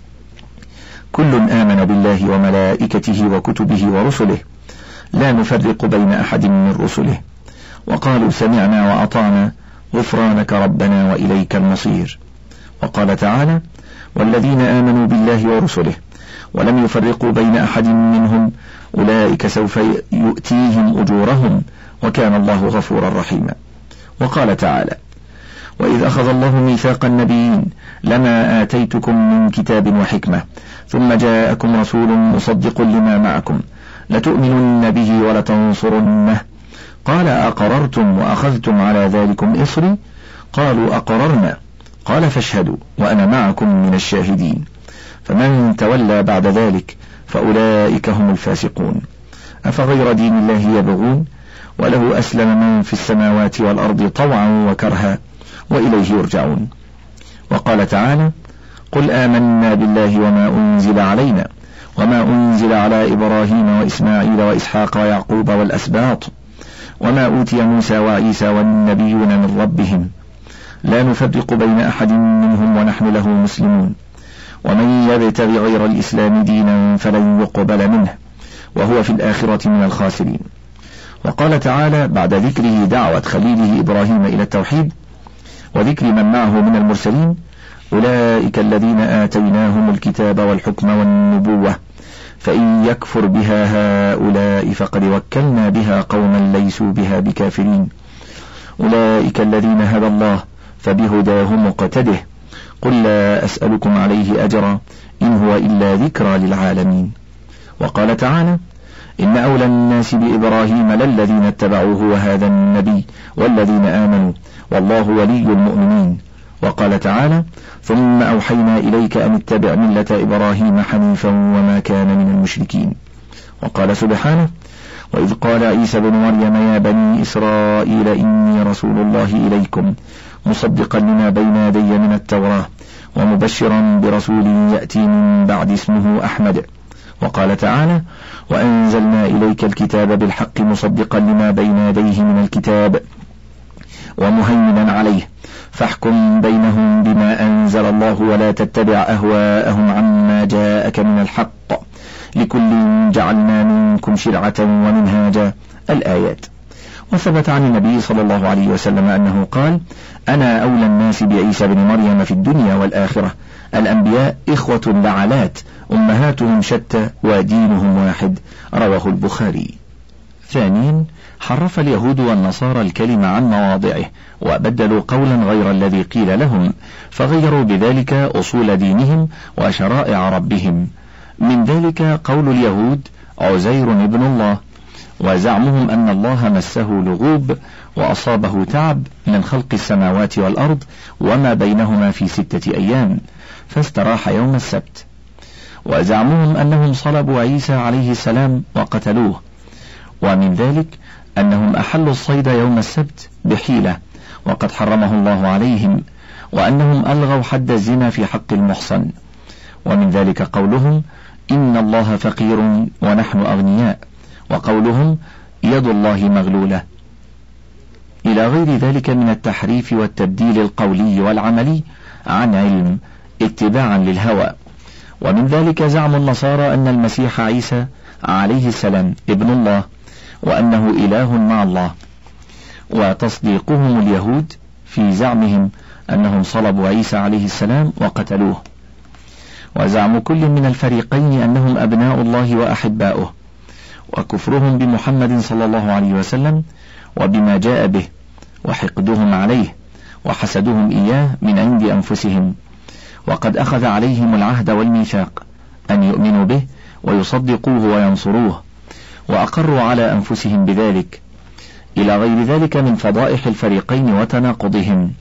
S1: كل آمن بالله وملائكته وكتبه ورسله لا نفرق بين أحد من رسله وقالوا سمعنا وأطعنا غفرانك ربنا وإليك المصير. وقال تعالى: والذين آمنوا بالله ورسله ولم يفرقوا بين أحد منهم أولئك سوف يؤتيهم أجورهم وكان الله غفورا رحيما. وقال تعالى: وإذ أخذ الله ميثاق النبيين لما آتيتكم من كتاب وحكمة ثم جاءكم رسول مصدق لما معكم لتؤمنن به ولتنصرنه قال أقررتم وأخذتم على ذلكم إصري قالوا أقررنا قال فاشهدوا وأنا معكم من الشاهدين فمن تولى بعد ذلك فأولئك هم الفاسقون. أفغير دين الله يبغون وله أسلم من في السماوات والأرض طوعا وكرها وإليه يرجعون. وقال تعالى: قل آمنا بالله وما أنزل علينا وما أنزل على إبراهيم وإسماعيل وإسحاق ويعقوب والأسباط وما أوتي موسى وعيسى والنبيون من ربهم لا نفرق بين أحد منهم ونحن له مسلمون ومن يبتغ غير الإسلام دينا فلن يقبل منه وهو في الآخرة من الخاسرين. وقال تعالى بعد ذكره دعوة خليله إبراهيم إلى التوحيد وذكر من معه من المرسلين: أولئك الذين آتيناهم الكتاب والحكم والنبوة فإن يكفر بها هؤلاء فقد وكلنا بها قوما ليسوا بها بكافرين أولئك الذين هدى الله فبهداه مقتده قل لا أسألكم عليه أجرا إن هو إلا ذكرى للعالمين. وقال تعالى: إن أولى الناس بإبراهيم للذين اتبعوه وهذا النبي والذين آمنوا والله ولي المؤمنين. وقال تعالى: ثم أوحينا إليك أن اتبع ملة إبراهيم حنيفا وما كان من المشركين. وقال سبحانه: وإذ قال عيسى بن مريم يا بني إسرائيل إني رسول الله إليكم مصدقا لما بين يدي من التوراة ومبشرا برسول يأتي من بعد اسمه أحمد. وقال تعالى: وأنزلنا إليك الكتاب بالحق مصدقا لما بين يديه من الكتاب ومهيمنا عليه فاحكم بينهم بما أنزل الله ولا تتبع أهواءهم عما جاءك من الحق لكل جعلنا منكم شرعة ومنهاجا. الآيات. وثبت عن النبي صلى الله عليه وسلم أنه قال: أنا أولى الناس بعيسى بن مريم في الدنيا والآخرة، الأنبياء إخوة لعلات أمهاتهم شتى ودينهم واحد. رواه البخاري. ثانيا، حرف اليهود والنصارى الكلمة عن مواضعه وبدلوا قولا غير الذي قيل لهم فغيروا بذلك أصول دينهم وشرائع ربهم. من ذلك قول اليهود عزير ابن الله، وزعمهم أن الله مسه لغوب وأصابه تعب من خلق السماوات والأرض وما بينهما في ستة أيام فاستراح يوم السبت. وزعمهم أنهم صلبوا عيسى عليه السلام وقتلوه. ومن ذلك أنهم أحلوا الصيد يوم السبت بحيلة وقد حرمه الله عليهم، وأنهم ألغوا حد الزنا في حق المحصن. ومن ذلك قولهم إن الله فقير ونحن أغنياء، وقولهم يد الله مغلولة، إلى غير ذلك من التحريف والتبديل القولي والعملي عن علم اتباعا للهوى. ومن ذلك زعم النصارى أن المسيح عيسى عليه السلام ابن الله وأنه إله مع الله، وتصديقهم اليهود في زعمهم أنهم صلبوا عيسى عليه السلام وقتلوه. وزعم كل من الفريقين أنهم أبناء الله وأحباؤه، وكفرهم بمحمد صلى الله عليه وسلم وبما جاء به، وحقدهم عليه وحسدهم إياه من عند أنفسهم، وقد أخذ عليهم العهد والميثاق أن يؤمنوا به ويصدقوه وينصروه، وأقروا على أنفسهم بذلك، إلى غير ذلك من فضائح الفريقين وتناقضهم.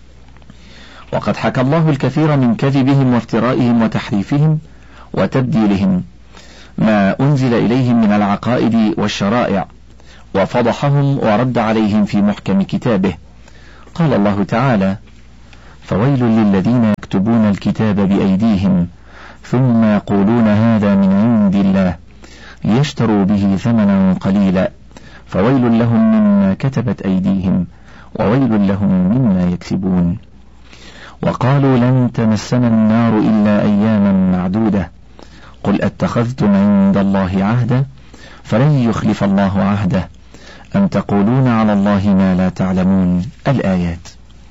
S1: وقد حكى الله الكثير من كذبهم وافترائهم وتحريفهم وتبديلهم ما أنزل إليهم من العقائد والشرائع، وفضحهم ورد عليهم في محكم كتابه. قال الله تعالى: فويل للذين يكتبون الكتاب بأيديهم ثم يقولون هذا من عند الله ليشتروا به ثمنا قليلا فويل لهم مما كتبت أيديهم وويل لهم مما يكسبون. وقالوا لن تمسنا النار إلا أياما معدودة قل أتخذتم عند الله عهدا فلن يخلف الله عهده أم تقولون على الله ما لا تعلمون. الآيات.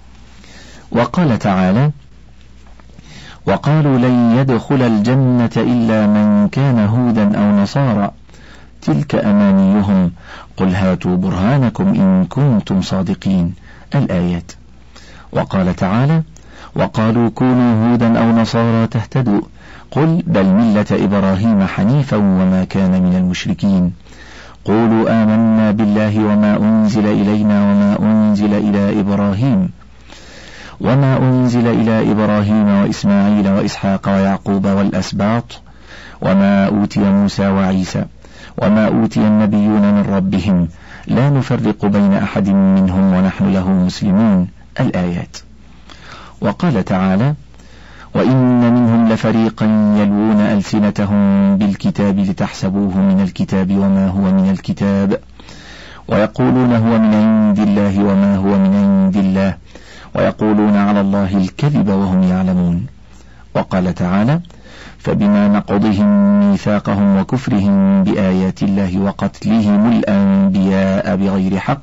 S1: وقال تعالى: وقالوا لن يدخل الجنة إلا من كان هودا أو نصارى تلك أمانيهم قل هاتوا برهانكم إن كنتم صادقين. الآيات. وقال تعالى: وقالوا كونوا هودا أو نصارى تهتدوا قل بل ملة إبراهيم حنيفا وما كان من المشركين قولوا آمنا بالله وما أنزل إلينا وما أنزل إلى إبراهيم وما أنزل إلى إبراهيم وإسماعيل وإسحاق ويعقوب والأسباط وما أوتي موسى وعيسى وما أوتي النبيون من ربهم لا نفرق بين أحد منهم ونحن له مسلمون. الآيات. وقال تعالى: وإن منهم لفريقا يلوون ألسنتهم بالكتاب لتحسبوه من الكتاب وما هو من الكتاب ويقولون هو من عند الله وما هو من عند الله ويقولون على الله الكذب وهم يعلمون. وقال تعالى: فبما نقضهم ميثاقهم وكفرهم بآيات الله وقتلهم الأنبياء بغير حق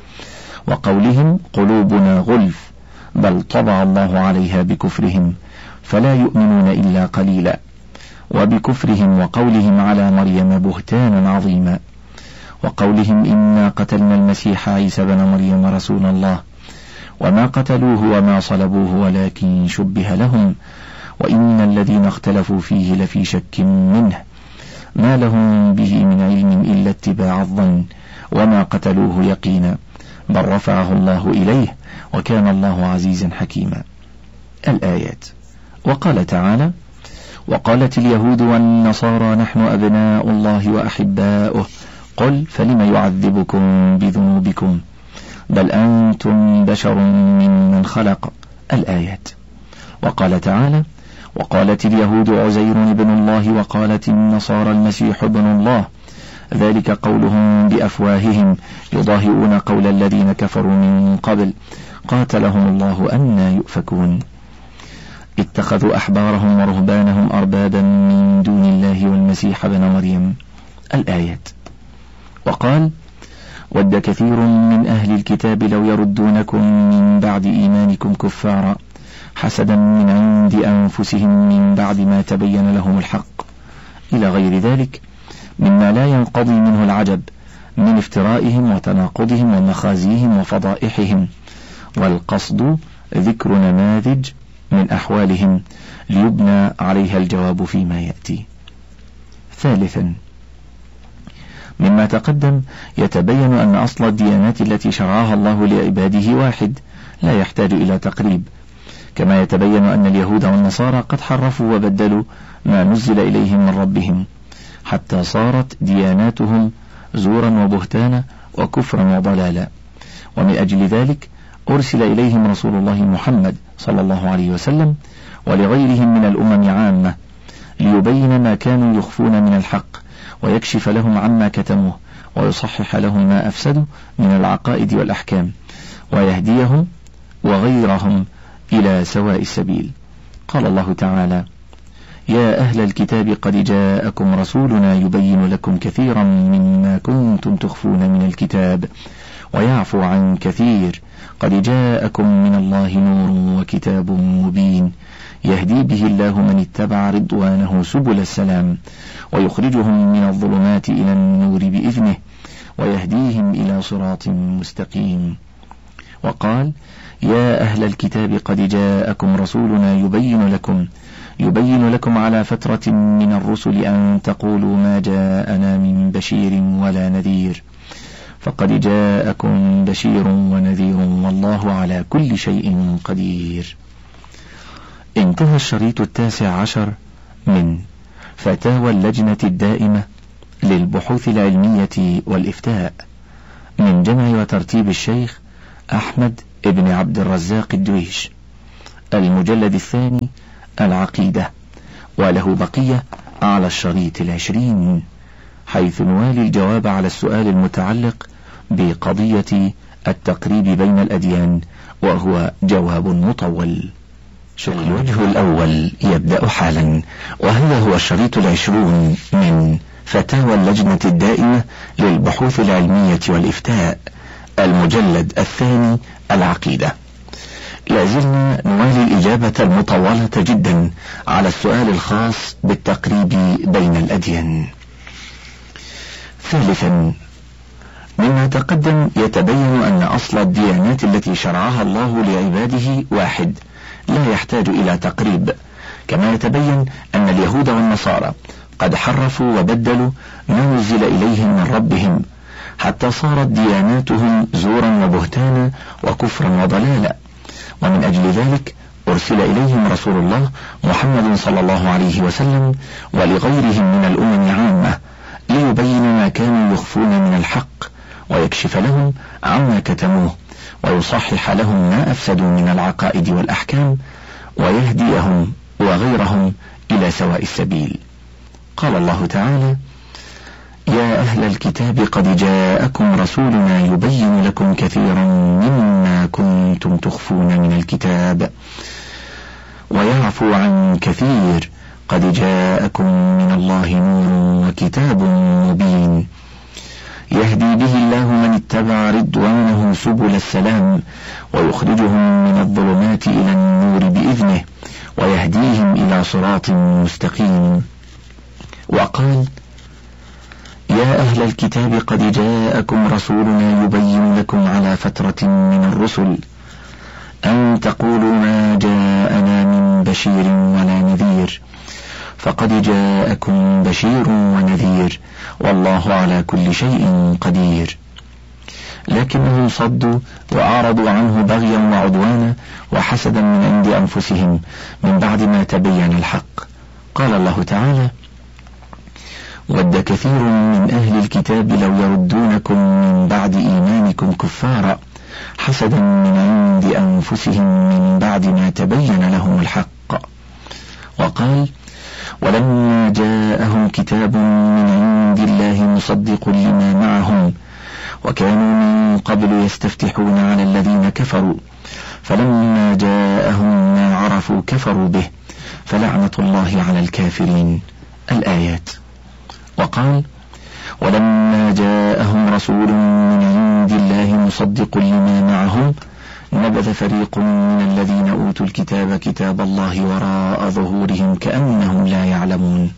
S1: وقولهم قلوبنا غلف بل طبع الله عليها بكفرهم فلا يؤمنون إلا قليلا وبكفرهم وقولهم على مريم بهتانا عظيما وقولهم إنا قتلنا المسيح عيسى بن مريم رسول الله وما قتلوه وما صلبوه ولكن شبه لهم وإن الذين اختلفوا فيه لفي شك منه ما لهم به من علم إلا اتباع الظن وما قتلوه يقينا بل رفعه الله إليه وكان الله عزيزا حكيما. الآيات. وقال تعالى: وقالت اليهود والنصارى نحن أبناء الله وأحباؤه قل فلم يعذبكم بذنوبكم بل أنتم بشر ممن خلق. الآيات. وقال تعالى: وقالت اليهود عزير ابن الله وقالت النصارى المسيح ابن الله ذلك قولهم بأفواههم يضاهئون قول الذين كفروا من قبل قاتلهم الله أنى يؤفكون اتخذوا أحبارهم ورهبانهم أربابا من دون الله والمسيح ابن مريم. الآيات. وقال: ود كثير من أهل الكتاب لو يردونكم من بعد إيمانكم كفارا حسدا من عند أنفسهم من بعد ما تبين لهم الحق إلى غير ذلك مما لا ينقضي منه العجب من افترائهم وتناقضهم ومخازيهم وفضائحهم، والقصد ذكر نماذج من أحوالهم ليبنى عليها الجواب فيما يأتي. ثالثا، مما تقدم يتبين أن أصل الديانات التي شرعها الله لعباده واحد لا يحتاج إلى تقريب، كما يتبين أن اليهود والنصارى قد حرفوا وبدلوا ما نزل إليهم من ربهم حتى صارت دياناتهم زورا وبهتانا وكفرا وضلالا، ومن أجل ذلك أرسل إليهم رسول الله محمد صلى الله عليه وسلم ولغيرهم من الأمم عامة ليبين ما كانوا يخفون من الحق ويكشف لهم عما كتموه ويصحح لهم ما أفسدوا من العقائد والأحكام ويهديهم وغيرهم إلى سواء السبيل. قال الله تعالى: يا أهل الكتاب قد جاءكم رسولنا يبين لكم كثيرا مما كنتم تخفون من الكتاب ويعفو عن كثير قد جاءكم من الله نور وكتاب مبين يهدي به الله من اتبع رضوانه سبل السلام ويخرجهم من الظلمات إلى النور بإذنه ويهديهم إلى صراط مستقيم. وقال: يا أهل الكتاب قد جاءكم رسولنا يبين لكم يبين لكم على فترة من الرسل أن تقولوا ما جاءنا من بشير ولا نذير، فقد جاءكم بشير ونذير والله على كل شيء قدير. انتهى الشريط التاسع عشر من فتاوى اللجنة الدائمة للبحوث العلمية والإفتاء من جمع وترتيب الشيخ أحمد ابن عبد الرزاق الدويش، المجلد الثاني العقيدة، وله بقية على الشريط العشرين، حيث نوالي الجواب على السؤال المتعلق بقضية التقريب بين الأديان، وهو جواب مطول. الوجه الأول يبدأ حالا، وهذا هو الشريط العشرون من فتاوى اللجنة الدائمة للبحوث العلمية والإفتاء، المجلد الثاني العقيدة. لازلنا نوالي الإجابة المطولة جدا على السؤال الخاص بالتقريب بين الأديان. ثالثا، مما تقدم يتبين أن أصل الديانات التي شرعها الله لعباده واحد لا يحتاج إلى تقريب، كما يتبين أن اليهود والنصارى قد حرفوا وبدلوا ما نزل إليهم من ربهم حتى صارت دياناتهم زورا وبهتانا وكفرا وضلالا، ومن أجل ذلك أرسل إليهم رسول الله محمد صلى الله عليه وسلم ولغيرهم من الأمم عامة ليبين ما كانوا يخفون من الحق ويكشف لهم عما كتموه ويصحح لهم ما أفسدوا من العقائد والأحكام ويهديهم وغيرهم إلى سواء السبيل. قال الله تعالى: يا أهل الكتاب قد جاءكم رسولنا يبين لكم كثيرا مما كنتم تخفون من الكتاب ويعفو عن كثير، قد جاءكم من الله نور وكتاب مبين يهدي به الله من اتبع رضوانه سبل السلام ويخرجهم من الظلمات إلى النور بإذنه ويهديهم إلى صراط مستقيم. وقال: يا أهل الكتاب قد جاءكم رسولنا يبين لكم على فترة من الرسل أن تقولوا ما جاءنا من بشير ولا نذير، فقد جاءكم بشير ونذير والله على كل شيء قدير. لكنهم صدوا وأعرضوا عنه بغيا وعدوانا وحسدا من عند أنفسهم من بعد ما تبين الحق. قال الله تعالى: ود كثير من أهل الكتاب لو يردونكم من بعد إيمانكم كفارا حسدا من عند أنفسهم من بعد ما تبين لهم الحق. وقال: ولما جاءهم كتاب من عند الله مصدق لما معهم وكانوا من قبل يستفتحون على الذين كفروا فلما جاءهم ما عرفوا كفروا به فلعنة الله على الكافرين. الآيات. وقال: ولما جاءهم رسول من عند الله مصدق لما معهم نبذ فريق من الذين أوتوا الكتاب كتاب الله وراء ظهورهم كأنهم لا يعلمون.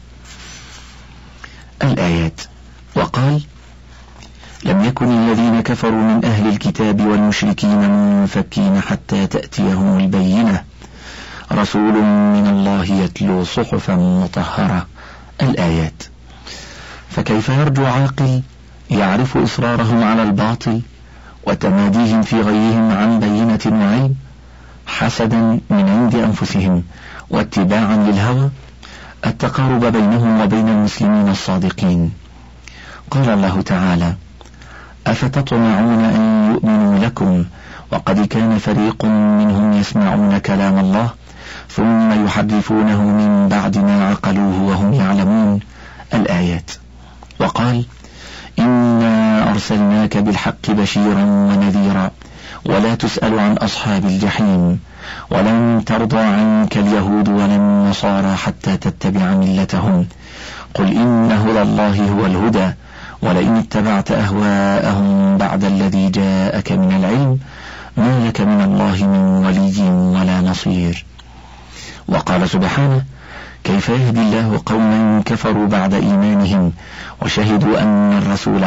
S1: الآيات. وقال: لم يكن الذين كفروا من أهل الكتاب والمشركين منفكين حتى تأتيهم البينة رسول من الله يتلو صحفا مطهرة. الآيات. فكيف يرجو عاقل يعرف إصرارهم على الباطل وتماديهم في غيهم عن بينة وعلم حسدا من عند أنفسهم واتباعا للهوى التقارب بينهم وبين المسلمين الصادقين؟ قال الله تعالى: أفتطمعون أن يؤمنوا لكم وقد كان فريق منهم يسمعون كلام الله ثم يحرفونه من بعد ما عقلوه وهم يعلمون. الآيات. وقال: إنا أرسلناك بالحق بشيرا ونذيرا ولا تسأل عن أصحاب الجحيم ولن ترضى عنك اليهود ولا النصارى حتى تتبع ملتهم قل إن هدى الله هو الهدى ولئن اتبعت أهواءهم بعد الذي جاءك من العلم ما لك من الله من ولي ولا نصير. وقال سبحانه: كيف يهدي الله قوما كفروا بعد إيمانهم وشهدوا أن الرسول حق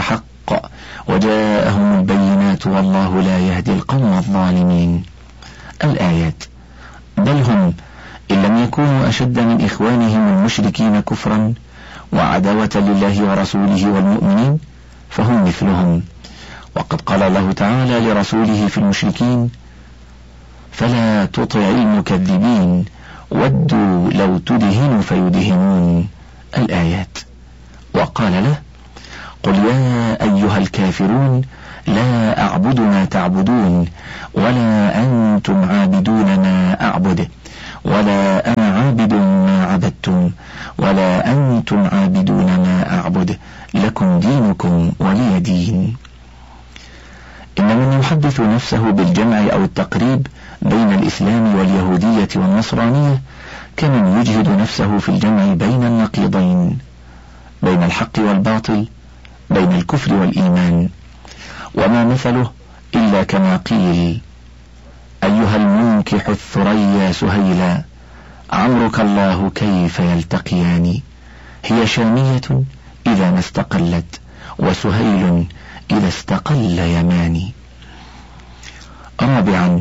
S1: بالحق وجاءهم البينات والله لا يهدي القوم الظالمين. الآيات. بل هم إن لم يكونوا أشد من إخوانهم المشركين كفرا وعداوة لله ورسوله والمؤمنين فهم مثلهم. وقد قال الله تعالى لرسوله في المشركين: فلا تطع المكذبين ودوا لو تدهن فيدهنون. الآيات. وقال له: قل يا أيها الكافرون لا أعبد ما تعبدون ولا أنتم عابدون ما أعبد ولا أنا عابد ما عبدتم ولا أنتم عابدون ما أعبد لكم دينكم ولي دين. إن من يحدث نفسه بالجمع أو التقريب بين الإسلام واليهودية والنصرانية كمن يجهد نفسه في الجمع بين النقيضين، بين الحق والباطل، بين الكفر والإيمان، وما مثله إلا كما قيل: أيها المنكح الثريا سهيلا عمرك الله كيف يلتقيان، هي شامية إذا ما استقلت وسهيل إذا استقل يماني. رابعا،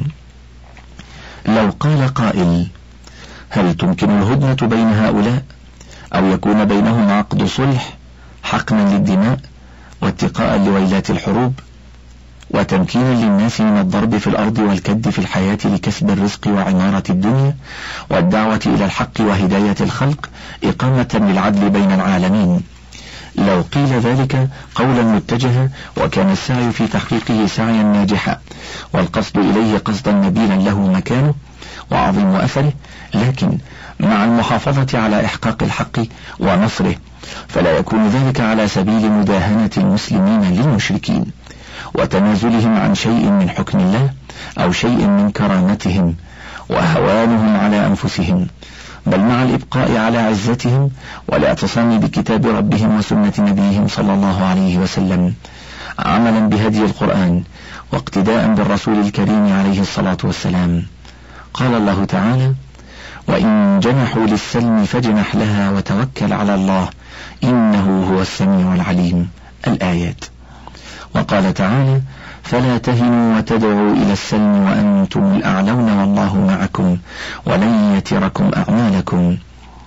S1: لو قال قائل: هل تمكن الهدنة بين هؤلاء أو يكون بينهم عقد صلح حقنا للدماء واتقاء لويلات الحروب وتمكينا للناس من الضرب في الأرض والكد في الحياة لكسب الرزق وعمارة الدنيا والدعوة إلى الحق وهداية الخلق إقامة للعدل بين العالمين؟ لو قيل ذلك قولا متجها وكان السعي في تحقيقه سعيا ناجحا والقصد إليه قصدا نبيلا له مكانه وعظيم أثره، لكن مع المحافظة على إحقاق الحق ونصره، فلا يكون ذلك على سبيل مداهنة المسلمين للمشركين وتنازلهم عن شيء من حكم الله أو شيء من كرامتهم وهوانهم على أنفسهم، بل مع الإبقاء على عزتهم والاعتصام بكتاب ربهم وسنة نبيهم صلى الله عليه وسلم، عملا بهدي القرآن واقتداء بالرسول الكريم عليه الصلاة والسلام. قال الله تعالى: وإن جنحوا للسلم فاجنح لها وتوكل على الله إنه هو السميع العليم. الآيات. وقال تعالى: فلا تهنوا وتدعوا إلى السلم وأنتم الأعلون والله معكم ولن يتركم أعمالكم.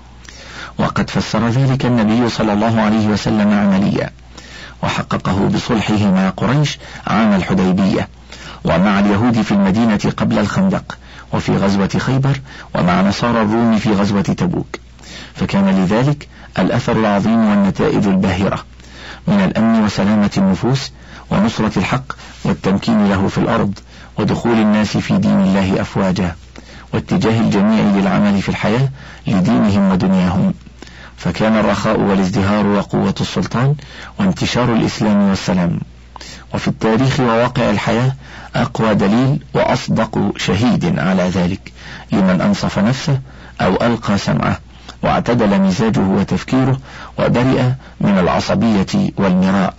S1: وقد فسر ذلك النبي صلى الله عليه وسلم عمليا وحققه بصلحه مع قريش عام الحديبية ومع اليهود في المدينة قبل الخندق وفي غزوة خيبر ومع نصارى الروم في غزوة تبوك، فكان لذلك الأثر العظيم والنتائج الباهرة من الأمن وسلامة النفوس ونصرة الحق والتمكين له في الأرض ودخول الناس في دين الله أفواجا واتجاه الجميع للعمل في الحياة لدينهم ودنياهم، فكان الرخاء والازدهار وقوة السلطان وانتشار الإسلام والسلام. وفي التاريخ وواقع الحياة أقوى دليل وأصدق شهيد على ذلك لمن أنصف نفسه أو ألقى سمعه واعتدل مزاجه وتفكيره وبرئ من العصبية والمراء.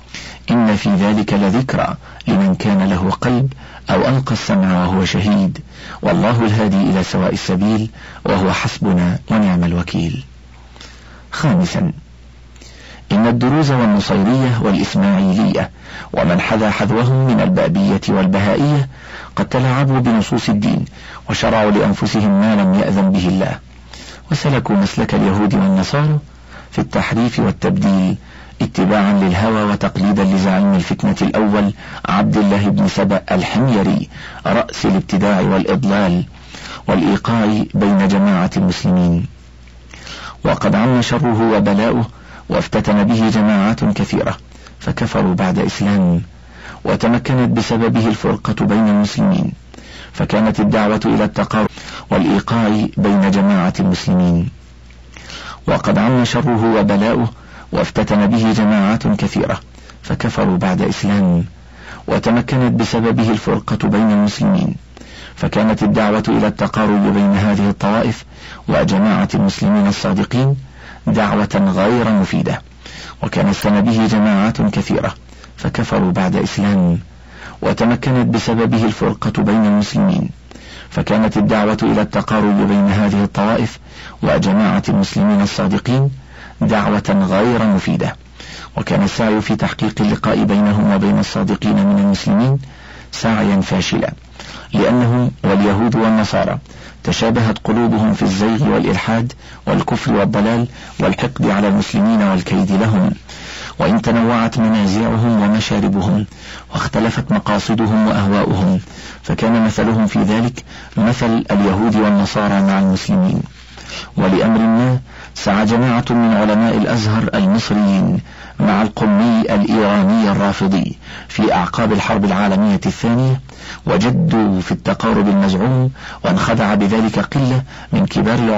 S1: إن في ذلك لذكرى لمن كان له قلب أو ألقى السمع وهو شهيد، والله الهادي إلى سواء السبيل وهو حسبنا ونعم الوكيل. خامسا، إن الدروز والنصيرية والإسماعيلية ومن حذا حذوهم من البابية والبهائية قد تلاعبوا بنصوص الدين وشرعوا لأنفسهم ما لم يأذن به الله، وسلكوا مسلك اليهود والنصارى في التحريف والتبديل اتباعا للهوى وتقليدا لزعيم الفتنة الأول عبد الله بن سبأ الحميري رأس الابتداع والإضلال والإيقاع بين جماعة المسلمين. وقد عم شره وبلاؤه وافتتن به جماعات كثيرة فكفروا بعد إسلام، وتمكنت بسببه الفرقة بين المسلمين، فكانت الدعوة إلى التقارب والإيقاع بين جماعة المسلمين. وقد عم شره وبلاؤه وافتتن به جماعات كثيرة فكفروا بعد إسلام، وتمكنت بسببه الفرقة بين المسلمين، فكانت الدعوة إلى التقارب بين هذه الطوائف وجماعة المسلمين الصادقين دعوة غير مفيدة، وكان استن به جماعات كثيرة فكفروا بعد إسلام، وتمكنت بسببه الفرقة بين المسلمين، فكانت الدعوة إلى التقارب بين هذه الطوائف وجماعة المسلمين الصادقين دعوة غير مفيدة، وكان السعي في تحقيق اللقاء بينهم وبين الصادقين من المسلمين سعيا فاشلا، لأنهم واليهود والنصارى تشابهت قلوبهم في الزيغ والإلحاد والكفر والضلال والحقد على المسلمين والكيد لهم، وإن تنوعت منازعهم ومشاربهم واختلفت مقاصدهم وأهواؤهم، فكان مثلهم في ذلك مثل اليهود والنصارى مع المسلمين. ولأمر ما سعى جماعة من علماء الأزهر المصريين مع القمي الإيراني الرافضي في أعقاب الحرب العالمية الثانية، وجدوا في التقارب المزعوم، وانخدع بذلك قلة من كبار